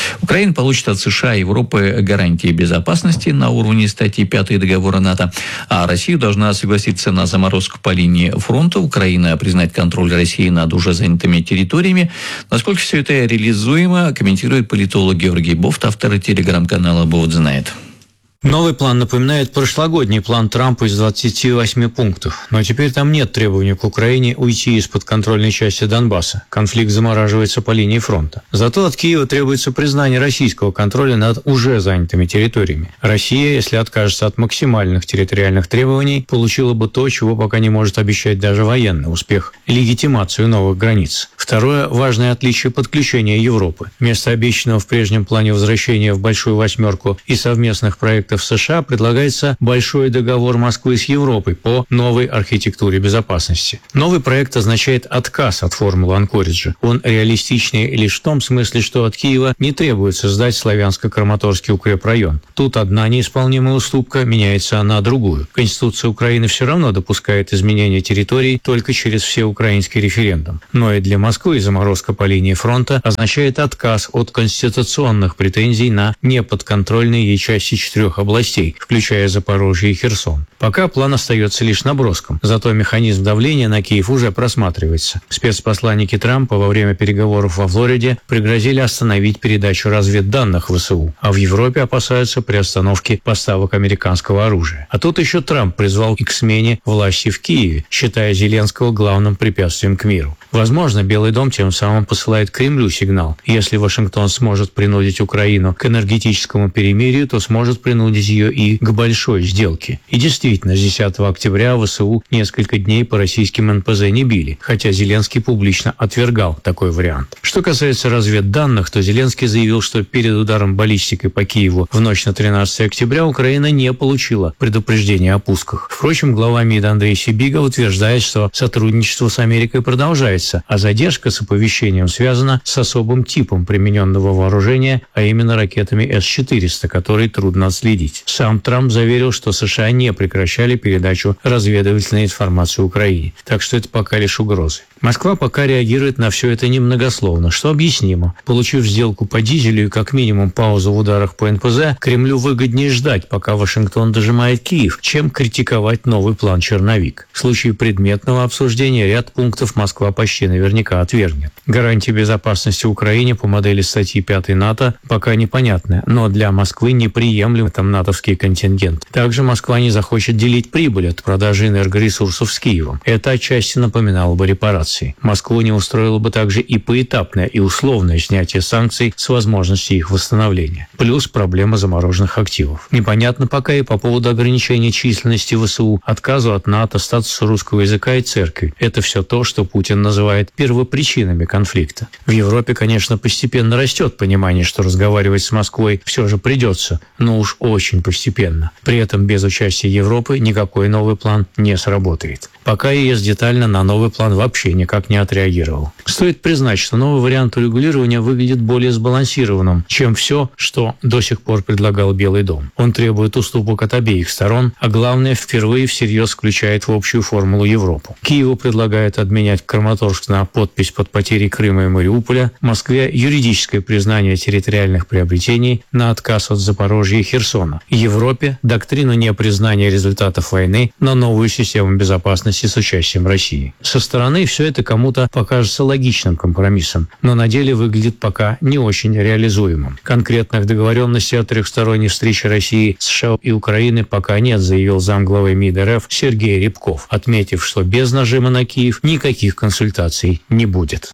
Украина получит от США и Европы гарантии безопасности на уровне статьи 5 договора НАТО, а Россия должна согласиться на заморозку по линии фронта. Украина признать контроль России над уже занятыми территориями. Насколько все это реализуемо, комментирует политолог Георгий Бофт, автор телеграм-канала «Бофт знает». Новый план напоминает прошлогодний план Трампа из 28 пунктов. Но теперь там нет требования к Украине уйти из подконтрольной части Донбасса. Конфликт замораживается по линии фронта. Зато от Киева требуется признание российского контроля над уже занятыми территориями. Россия, если откажется от максимальных территориальных требований, получила бы то, чего пока не может обещать даже военный успех – легитимацию новых границ. Второе – важное отличие подключения Европы. Вместо обещанного в прежнем плане возвращения в Большую Восьмерку и совместных проектов в США предлагается большой договор Москвы с Европой по новой архитектуре безопасности. Новый проект означает отказ от формулы Анкориджа. Он реалистичнее лишь в том смысле, что от Киева не требуется сдать Славянско-Краматорский укрепрайон. Тут одна неисполнимая уступка меняется на другую. Конституция Украины все равно допускает изменение территорий только через всеукраинский референдум. Но и для Москвы заморозка по линии фронта означает отказ от конституционных претензий на неподконтрольные ей части 4 областей, включая Запорожье и Херсон. Пока план остается лишь наброском, зато механизм давления на Киев уже просматривается. Спецпосланники Трампа во время переговоров во Флориде пригрозили остановить передачу разведданных ВСУ, а в Европе опасаются приостановки поставок американского оружия. А тут еще Трамп призвал к смене власти в Киеве, считая Зеленского главным препятствием к миру. Возможно, Белый дом тем самым посылает Кремлю сигнал. Если Вашингтон сможет принудить Украину к энергетическому перемирию, то сможет принудить ее и к большой сделке. И действительно, с 10 октября ВСУ несколько дней по российским НПЗ не били, хотя Зеленский публично отвергал такой вариант. Что касается разведданных, то Зеленский заявил, что перед ударом баллистикой по Киеву в ночь на 13 октября Украина не получила предупреждения о пусках. Впрочем, глава МИД Андрей Сибига утверждает, что сотрудничество с Америкой продолжается, а задержка с оповещением связана с особым типом примененного вооружения, а именно ракетами С-400, которые трудно отследить. Сам Трамп заверил, что США не прекращали передачу разведывательной информации Украине, так что это пока лишь угрозы. Москва пока реагирует на все это немногословно, что объяснимо. Получив сделку по дизелю и как минимум паузу в ударах по НПЗ, Кремлю выгоднее ждать, пока Вашингтон дожимает Киев, чем критиковать новый план «Черновик». В случае предметного обсуждения ряд пунктов Москва почти наверняка отвергнет. Гарантии безопасности Украине по модели статьи 5 НАТО пока непонятны, но для Москвы неприемлем там натовский контингент. Также Москва не захочет делить прибыль от продажи энергоресурсов с Киевом. Это отчасти напоминало бы репарации. Москву не устроило бы также и поэтапное и условное снятие санкций с возможностью их восстановления. Плюс проблема замороженных активов. Непонятно пока и по поводу ограничения численности ВСУ, отказу от НАТО, статуса русского языка и церкви. Это все то, что Путин называет первопричинами конфликта. В Европе, конечно, постепенно растет понимание, что разговаривать с Москвой все же придется, но уж очень постепенно. При этом без участия Европы никакой новый план не сработает. Пока ЕС детально на новый план вообще никак не отреагировал. Стоит признать, что новый вариант урегулирования выглядит более сбалансированным, чем все, что до сих пор предлагал Белый дом. Он требует уступок от обеих сторон, а главное, впервые всерьез включает в общую формулу Европу. Киеву предлагают обменять Краматорск на подпись под потерей Крыма и Мариуполя, Москве юридическое признание территориальных приобретений на отказ от Запорожья и Херсона. Европе доктрину непризнания результатов войны на новую систему безопасности с участием России. Со стороны все это кому-то покажется логичным компромиссом, но на деле выглядит пока не очень реализуемым. Конкретных договоренностей о трехсторонней встрече России, США и Украины пока нет, заявил замглавы МИД РФ Сергей Рябков, отметив, что без нажима на Киев никаких консультаций не будет.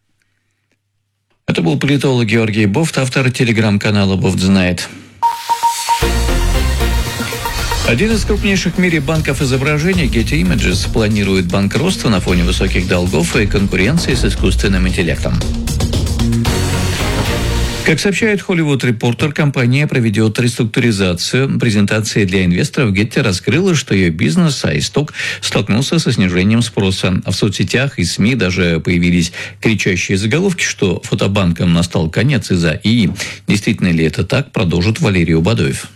Это был политолог Георгий Бофт, автор телеграм-канала «Бофт знает». Один из крупнейших в мире банков изображений, Getty Images, планирует банкротство на фоне высоких долгов и конкуренции с искусственным интеллектом. Как сообщает Hollywood Reporter, компания проведет реструктуризацию. Презентация для инвесторов Getty раскрыла, что ее бизнес iStock столкнулся со снижением спроса. А в соцсетях и СМИ даже появились кричащие заголовки, что фотобанкам настал конец из-за ИИ. Действительно ли это так, продолжит Валерий Убадоев.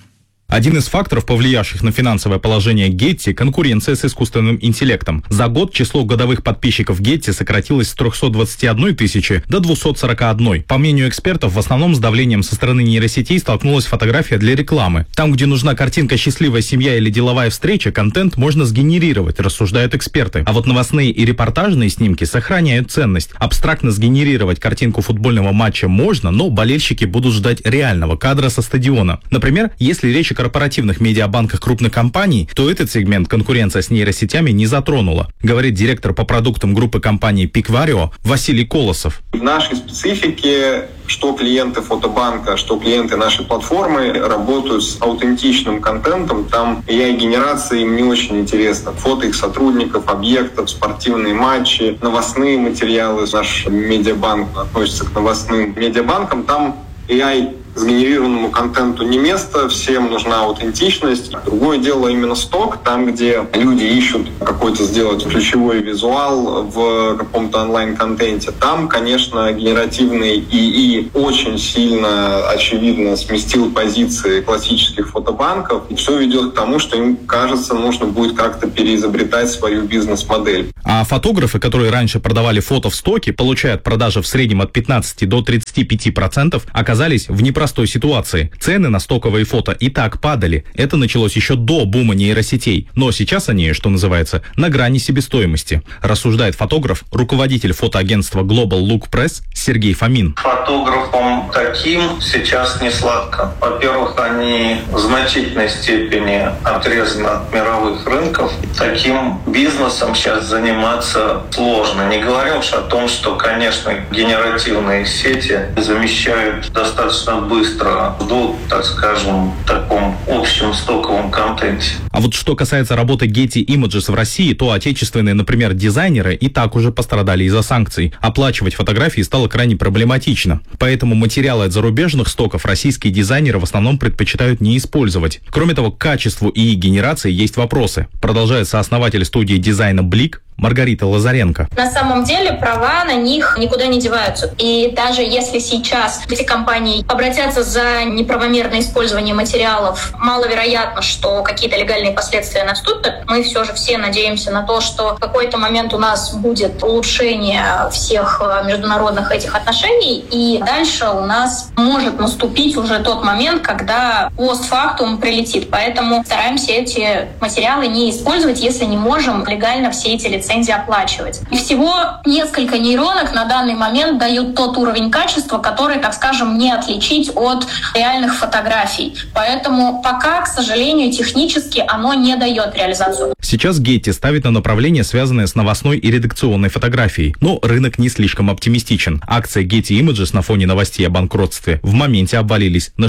Один из факторов, повлиявших на финансовое положение Getty – конкуренция с искусственным интеллектом. За год число годовых подписчиков Getty сократилось с 321 тысячи до 241. По мнению экспертов, в основном с давлением со стороны нейросетей столкнулась фотография для рекламы. Там, где нужна картинка «счастливая семья» или «деловая встреча», контент можно сгенерировать, рассуждают эксперты. А вот новостные и репортажные снимки сохраняют ценность. Абстрактно сгенерировать картинку футбольного матча можно, но болельщики будут ждать реального кадра со стадиона. Например, если речь о корпоративных медиабанках крупных компаний, то этот сегмент конкуренция с нейросетями не затронула, говорит директор по продуктам группы компании Picvario Василий Колосов. В нашей специфике что клиенты фотобанка, что клиенты нашей платформы работают с аутентичным контентом. Там AI-генерация им не очень интересна. Фото их сотрудников, объектов, спортивные матчи, новостные материалы. Наш медиабанк относится к новостным медиабанкам. Там AI сгенерированному контенту не место, всем нужна аутентичность. Другое дело именно сток, там, где люди ищут какой-то сделать ключевой визуал в каком-то онлайн-контенте. Там, конечно, генеративный ИИ очень сильно, очевидно, сместил позиции классических фотобанков. И все ведет к тому, что им, кажется, нужно будет как-то переизобретать свою бизнес-модель. А фотографы, которые раньше продавали фото в стоке, получают продажи в среднем от 15 до 35%, оказались в непростой ситуации. Цены на стоковые фото и так падали. Это началось еще до бума нейросетей. Но сейчас они, что называется, на грани себестоимости. Рассуждает фотограф, руководитель фотоагентства Global Look Press Сергей Фомин. Фотографам таким сейчас не сладко. Во-первых, они в значительной степени отрезаны от мировых рынков. Таким бизнесом сейчас заниматься сложно. Не говоря уж о том, что, конечно, генеративные сети замещают достаточно быстро в, так скажем, таком общем стоковом контенте. А вот что касается работы Getty Images в России, то отечественные, например, дизайнеры и так уже пострадали из-за санкций. Оплачивать фотографии стало крайне проблематично. Поэтому материалы от зарубежных стоков российские дизайнеры в основном предпочитают не использовать. Кроме того, к качеству и генерации есть вопросы. Продолжает сооснователь студии дизайна Блик Маргарита Лазаренко. На самом деле права на них никуда не деваются. И даже если сейчас эти компании обратятся за неправомерное использование материалов, маловероятно, что какие-то легальные последствия наступят. Мы все же все надеемся на то, что в какой-то момент у нас будет улучшение всех международных этих отношений, и дальше у нас может наступить уже тот момент, когда постфактум прилетит. Поэтому стараемся эти материалы не использовать, если не можем легально все эти лицензии оплачивать. И всего несколько нейронок на данный момент дают тот уровень качества, который, так скажем, не отличить от реальных фотографий. Поэтому пока, к сожалению, технически оно не дает реализацию. Сейчас Getty ставит на направление, связанное с новостной и редакционной фотографией. Но рынок не слишком оптимистичен. Акции Getty Images на фоне новостей о банкротстве в моменте обвалились на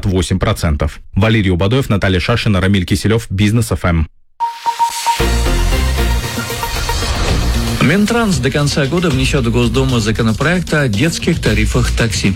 68%. Валерий Убадоев, Наталья Шашина, Рамиль Киселев, Бизнес ФМ. Минтранс до конца года внесет в Госдуму законопроект о детских тарифах такси.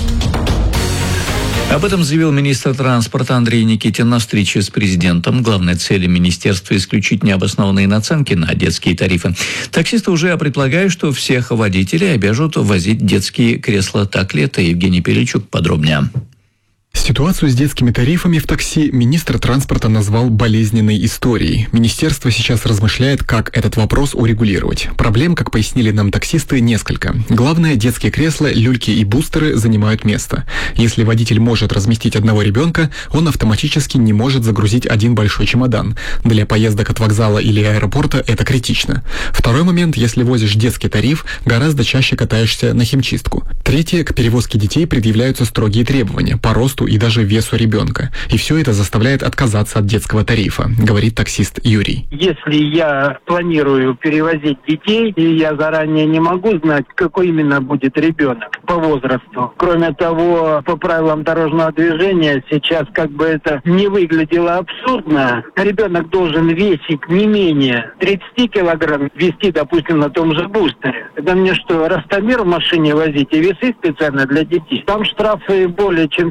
Об этом заявил министр транспорта Андрей Никитин на встрече с президентом. Главной целью министерства – исключить необоснованные наценки на детские тарифы. Таксисты уже предполагают, что всех водителей обяжут возить детские кресла. Так ли это? Евгений Перельчук подробнее. Ситуацию с детскими тарифами в такси министр транспорта назвал болезненной историей. Министерство сейчас размышляет, как этот вопрос урегулировать. Проблем, как пояснили нам таксисты, несколько. Главное, детские кресла, люльки и бустеры занимают место. Если водитель может разместить одного ребенка, он автоматически не может загрузить один большой чемодан. Для поездок от вокзала или аэропорта это критично. Второй момент, если возишь детский тариф, гораздо чаще катаешься на химчистку. Третье, к перевозке детей предъявляются строгие требования по росту и даже весу ребенка. И все это заставляет отказаться от детского тарифа, говорит таксист Юрий. Если я планирую перевозить детей, и я заранее не могу знать, какой именно будет ребенок по возрасту. Кроме того, по правилам дорожного движения сейчас как бы это не выглядело абсурдно. Ребенок должен весить не менее 30 килограмм, вести, допустим, на том же бустере. Это мне что, ростомер в машине возить и весы специально для детей? Там штрафы более чем серьезные.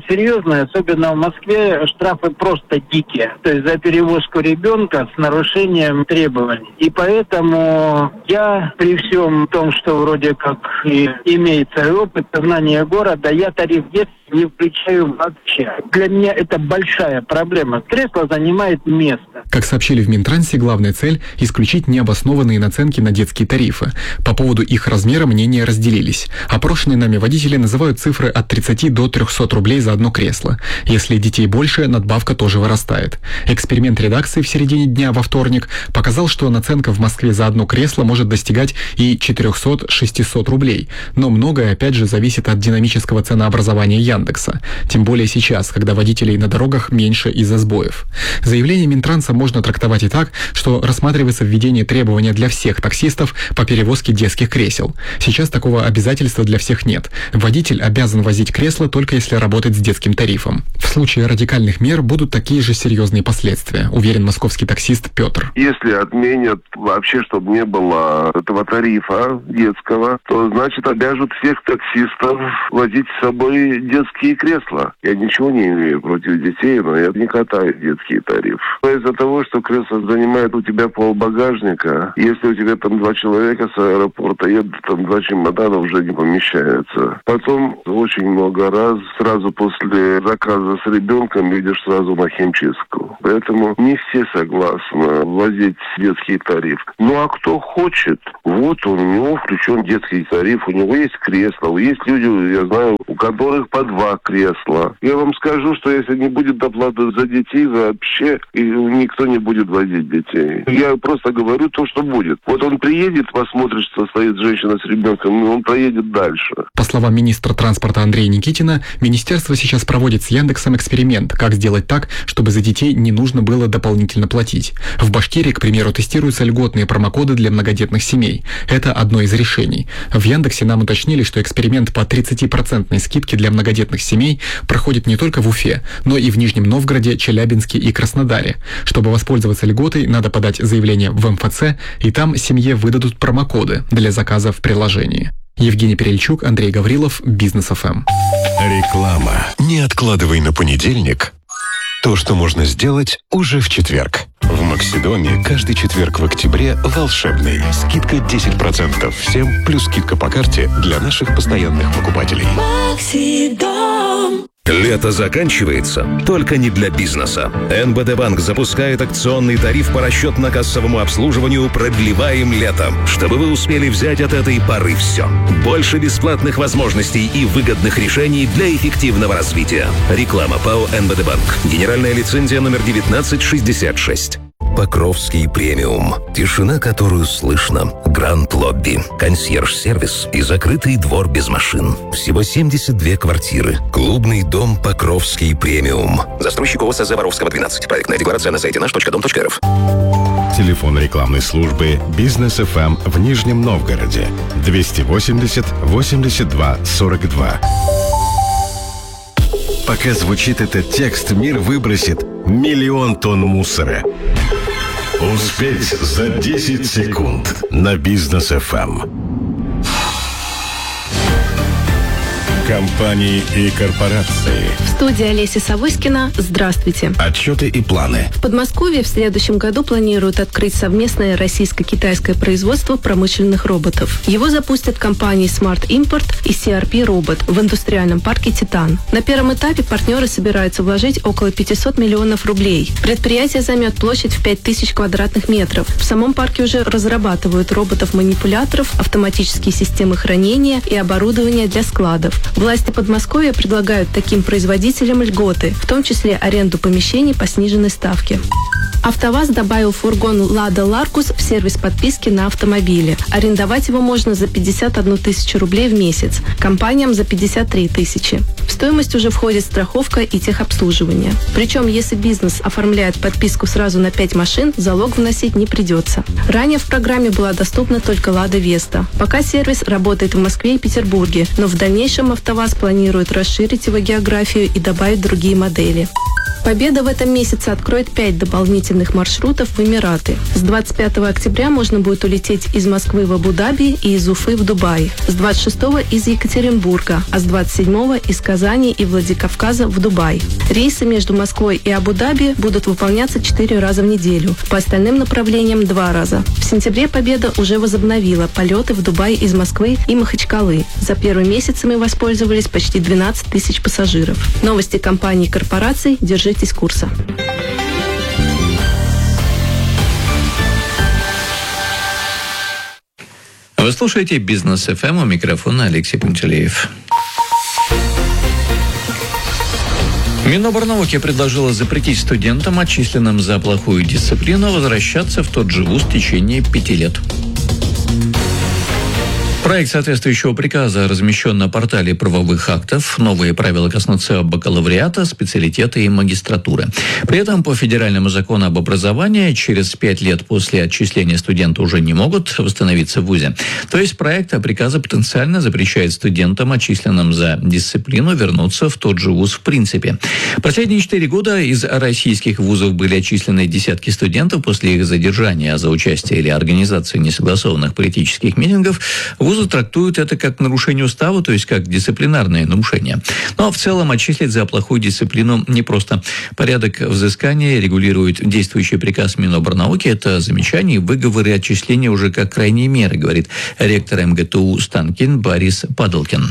серьезные, особенно в Москве штрафы просто дикие. То есть за перевозку ребенка с нарушением требований. И поэтому я при всем том, что вроде как и имеется опыт знания города, я тариф детства не включаю вообще. Для меня это большая проблема. Кресло занимает место. Как сообщили в Минтрансе, главная цель – исключить необоснованные наценки на детские тарифы. По поводу их размера мнения разделились. Опрошенные нами водители называют цифры от 30 до 300 рублей за одно кресло. Если детей больше, надбавка тоже вырастает. Эксперимент редакции в середине дня во вторник показал, что наценка в Москве за одно кресло может достигать и 400-600 рублей. Но многое, опять же, зависит от динамического ценообразования Яндекса. Тем более сейчас, когда водителей на дорогах меньше из-за сбоев. Заявление Минтранса можно трактовать и так, что рассматривается введение требования для всех таксистов по перевозке детских кресел. Сейчас такого обязательства для всех нет. Водитель обязан возить кресло только если работает с детским тарифом. В случае радикальных мер будут такие же серьезные последствия, уверен московский таксист Петр. Если отменят вообще, чтобы не было этого тарифа детского, то значит обяжут всех таксистов возить с собой детские кресла. Я ничего не имею против детей, но я не катаю детский тариф. Из-за того, что кресло занимает у тебя полбагажника, если у тебя там 2 человека с аэропорта едут, там 2 чемодана уже не помещается. Потом очень много раз, сразу после заказа с ребенком, идешь сразу на химчистку. Поэтому не все согласны возить детский тариф. Ну а кто хочет, вот у него включен детский тариф, у него есть кресло, есть люди, я знаю, у которых по 2 кресла. Я вам скажу, что если не будет доплаты за детей, вообще и никто не будет возить детей. Я просто говорю то, что будет. Вот он приедет, посмотрит, что стоит женщина с ребенком, и он проедет дальше. По словам министра транспорта Андрея Никитина, министерство сейчас проводит с Яндексом эксперимент, как сделать так, чтобы за детей не нужно было дополнительно платить. В Башкирии, к примеру, тестируются льготные промокоды для многодетных семей. Это одно из решений. В Яндексе нам уточнили, что эксперимент по 30% скидке для многодетных семей проходит не только в Уфе, но и в Нижнем Новгороде, Челябинске и Краснодаре. Чтобы воспользоваться льготой, надо подать заявление в МФЦ, и там семье выдадут промокоды для заказа в приложении. Евгений Перельчук, Андрей Гаврилов, Бизнес ФМ. Реклама. Не откладывай на понедельник то, что можно сделать уже в четверг. В Максидоме каждый четверг в октябре волшебный. Скидка 10% всем, плюс скидка по карте для наших постоянных покупателей. Максидом. Лето заканчивается, только не для бизнеса. НБД Банк запускает акционный тариф по расчетно-кассовому обслуживанию «Продлеваем летом», чтобы вы успели взять от этой поры все. Больше бесплатных возможностей и выгодных решений для эффективного развития. Реклама ПАО «НБД Банк». Генеральная лицензия номер 1966. Покровский премиум. Тишина, которую слышно. Гранд-лобби. Консьерж-сервис и закрытый двор без машин. Всего 72 квартиры. Клубный дом Покровский премиум. Застройщик ОСЗ Воровского 12. Проектная декларация на сайте наш.дом.рф. Телефон рекламной службы «Бизнес ФМ» в Нижнем Новгороде. 280 82 42. Пока звучит этот текст, мир выбросит 1 миллион тонн мусора. Успеть за 10 секунд на Бизнес ФМ. Компании и корпорации. В студии Олеся Савоськина. Здравствуйте. Отчеты и планы. В Подмосковье в следующем году планируют открыть совместное российско-китайское производство промышленных роботов. Его запустят компании Smart Import и CRP Robot в индустриальном парке «Титан». На первом этапе партнеры собираются вложить около 500 миллионов рублей. Предприятие займет площадь в 5000 квадратных метров. В самом парке уже разрабатывают роботов-манипуляторов, автоматические системы хранения и оборудование для складов. Власти Подмосковья предлагают таким производителям льготы, в том числе аренду помещений по сниженной ставке. АвтоВАЗ добавил фургон «Лада Ларгус» в сервис подписки на автомобили. Арендовать его можно за 51 тысячу рублей в месяц, компаниям за 53 тысячи. В стоимость уже входит страховка и техобслуживание. Причем, если бизнес оформляет подписку сразу на 5 машин, залог вносить не придется. Ранее в программе была доступна только «Лада Веста». Пока сервис работает в Москве и Петербурге, но в дальнейшем АвтоВАЗ планирует расширить его географию и добавить другие модели. Победа в этом месяце откроет 5 дополнительных маршрутов в Эмираты. С 25 октября можно будет улететь из Москвы в Абу-Даби и из Уфы в Дубай. С 26 из Екатеринбурга, а с 27 из Казани и Владикавказа в Дубай. Рейсы между Москвой и Абу-Даби будут выполняться 4 раза в неделю. По остальным направлениям 2 раза. В сентябре Победа уже возобновила полеты в Дубай из Москвы и Махачкалы. За первый месяц ими воспользовались почти 12 тысяч пассажиров. Новости компаний и корпораций. Держитесь курса. Вы слушаете «Бизнес ФМ», у микрофона Алексей Пантелеев. Миноборнауки предложила запретить студентам, отчисленным за плохую дисциплину, возвращаться в тот же вуз в течение 5 лет. Проект соответствующего приказа размещен на портале правовых актов. Новые правила коснутся бакалавриата, специалитета и магистратуры. При этом по федеральному закону об образовании через 5 лет после отчисления студенты уже не могут восстановиться в вузе. То есть проект приказа потенциально запрещает студентам, отчисленным за дисциплину, вернуться в тот же вуз в принципе. Последние 4 года из российских вузов были отчислены десятки студентов после их задержания за участие или организацию несогласованных политических митингов. Вузы трактуют это как нарушение устава, то есть как дисциплинарное нарушение. Но в целом отчислить за плохую дисциплину непросто. Порядок взыскания регулирует действующий приказ Миноборнауки. Это замечания, выговоры и отчисления уже как крайние меры, говорит ректор МГТУ Станкин Борис Падалкин.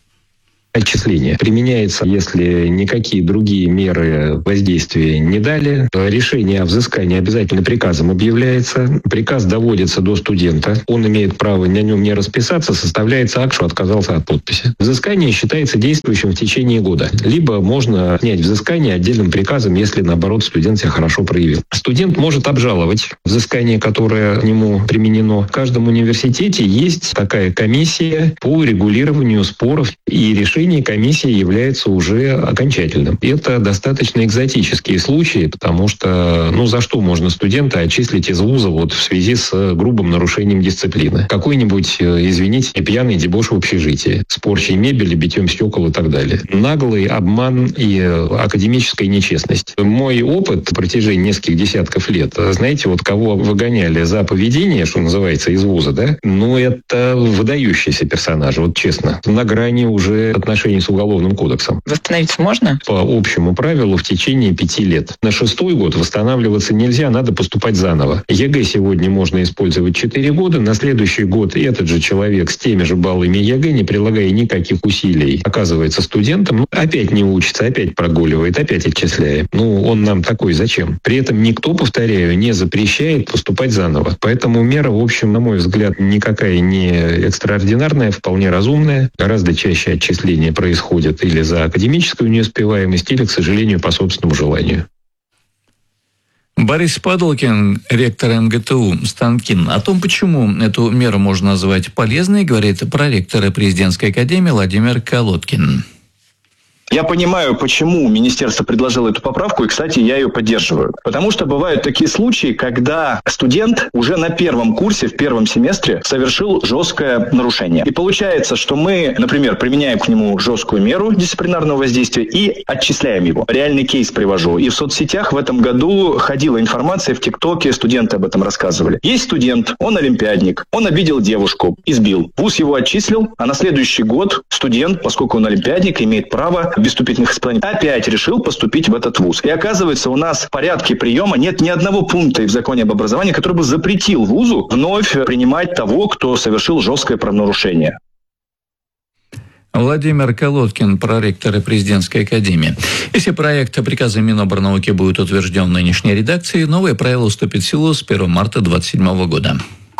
Отчисление применяется, если никакие другие меры воздействия не дали. Решение о взыскании обязательно приказом объявляется. Приказ доводится до студента. Он имеет право на нем не расписаться. Составляется акт, что отказался от подписи. Взыскание считается действующим в течение года. Либо можно снять взыскание отдельным приказом, если, наоборот, студент себя хорошо проявил. Студент может обжаловать взыскание, которое к нему применено. В каждом университете есть такая комиссия по регулированию споров, и решение комиссии является уже окончательным. Это достаточно экзотические случаи, потому что, за что можно студента отчислить из вуза в связи с грубым нарушением дисциплины? Какой-нибудь, извините, пьяный дебош в общежитии, с порчей мебели, битьем стекол и так далее. Наглый обман и академическая нечестность. Мой опыт на протяжении нескольких десятков лет, знаете, кого выгоняли за поведение, что называется, из вуза, да? Это выдающиеся персонажи, честно. На грани уже отношений с Уголовным кодексом. Восстановиться можно? По общему правилу в течение 5 лет. На 6-й год восстанавливаться нельзя, надо поступать заново. ЕГЭ сегодня можно использовать 4 года, на следующий год этот же человек с теми же баллами ЕГЭ, не прилагая никаких усилий, оказывается студентом, опять не учится, опять прогуливает, опять отчисляем. Он нам такой зачем? При этом никто, повторяю, не запрещает поступать заново. Поэтому мера, в общем, на мой взгляд, никакая не экстраординарная, вполне разумная. Гораздо чаще отчисления происходят или за академическую неуспеваемость, или, к сожалению, по собственному желанию. Борис Падалкин, ректор МГТУ Станкин. О том, почему эту меру можно назвать полезной, говорит проректор президентской академии Владимир Колодкин. Я понимаю, почему министерство предложило эту поправку, и, кстати, я ее поддерживаю. Потому что бывают такие случаи, когда студент уже на первом курсе, в первом семестре совершил жесткое нарушение. И получается, что мы, например, применяем к нему жесткую меру дисциплинарного воздействия и отчисляем его. Реальный кейс привожу. И в соцсетях в этом году ходила информация, в ТикТоке студенты об этом рассказывали. Есть студент, он олимпиадник, он обидел девушку, избил. Вуз его отчислил, а на следующий год студент, поскольку он олимпиадник, имеет право без вступительных испытаний, опять решил поступить в этот вуз. И оказывается, у нас в порядке приема нет ни одного пункта в законе об образовании, который бы запретил вузу вновь принимать того, кто совершил жесткое правонарушение. Владимир Колодкин, проректор президентской академии. Если проект приказа Миноборнауки будет утвержден в нынешней редакции, новые правила вступят в силу с 1 марта 2027 года.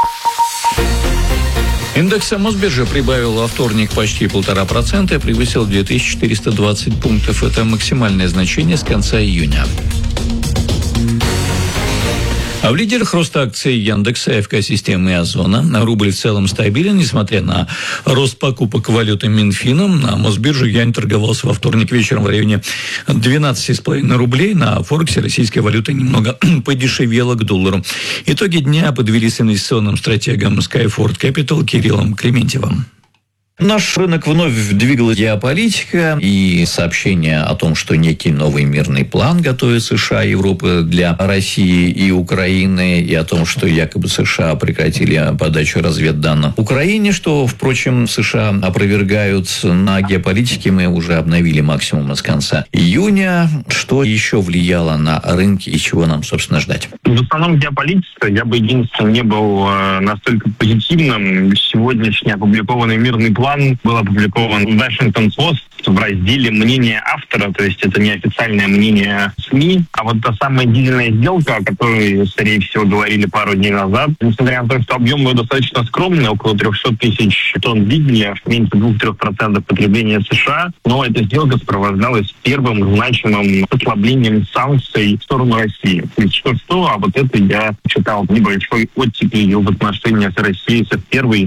Индекс Мосбиржи прибавил во вторник почти 1,5%, превысил 2420 пунктов. Это максимальное значение с конца июня. А в лидерах роста акций Яндекса, АФК-системы и Озона. Рубль в целом стабилен, несмотря на рост покупок валюты Минфином. На Мосбирже юань торговался во вторник вечером в районе 12,5 рублей. На Форексе российская валюта немного подешевела к доллару. Итоги дня подвелись инвестиционным стратегом Skyford Capital Кириллом Клементьевым. Наш рынок вновь двигала геополитика и сообщение о том, что некий новый мирный план готовит США и Европа для России и Украины, и о том, что якобы США прекратили подачу разведданных Украине, что, впрочем, США опровергают. На геополитике мы уже обновили максимум с конца июня. Что еще влияло на рынки и чего нам, собственно, ждать? В основном геополитика. Я бы единственное не был настолько позитивным. Сегодняшний опубликованный мирный план был опубликован в Washington Post в разделе «Мнение автора», то есть это не официальное мнение СМИ, а вот та самая дизельная сделка, о которой, скорее всего, говорили пару дней назад, несмотря на то, что объем ее достаточно скромный, около 300 тысяч тонн дизеля, меньше 2-3% потребления США, но эта сделка сопровождалась первым значимым ослаблением санкций в сторону России. То есть что-что, а вот это я читал небольшой оттепель ее в отношениях с Россией с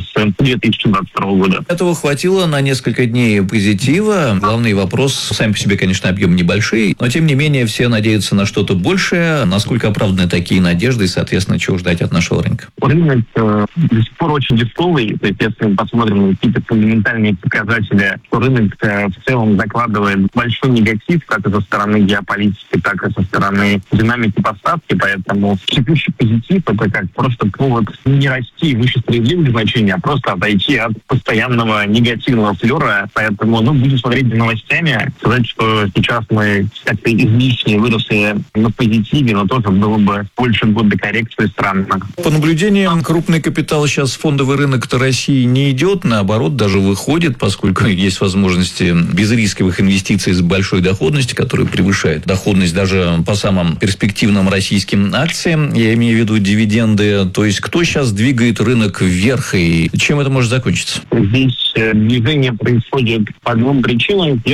2022 года. Этого хватило на несколько дней позитива. Главный вопрос, сами по себе, конечно, объем небольшой, но, тем не менее, все надеются на что-то большее. Насколько оправданы такие надежды и, соответственно, чего ждать от нашего рынка? Рынок до сих пор очень дешевый. То есть, если мы посмотрим на какие-то фундаментальные показатели, то рынок в целом закладывает большой негатив, как и со стороны геополитики, так и со стороны динамики поставки. Поэтому текущий позитив — это как просто повод не расти выше справедливых значений, а просто отойти от постоянного негативного флера. Поэтому, будем смотреть за новостями. Сказать, что сейчас мы как-то излишне выросли на позитиве, но тоже было бы больше года коррекции странно. По наблюдениям, крупный капитал сейчас в фондовый рынок России не идет, наоборот, даже выходит, поскольку есть возможности безрисковых инвестиций с большой доходностью, которые превышают доходность даже по самым перспективным российским акциям. Я имею в виду дивиденды. То есть, кто сейчас двигает рынок вверх и чем это может закончиться? Здесь движение происходит по двум причинам.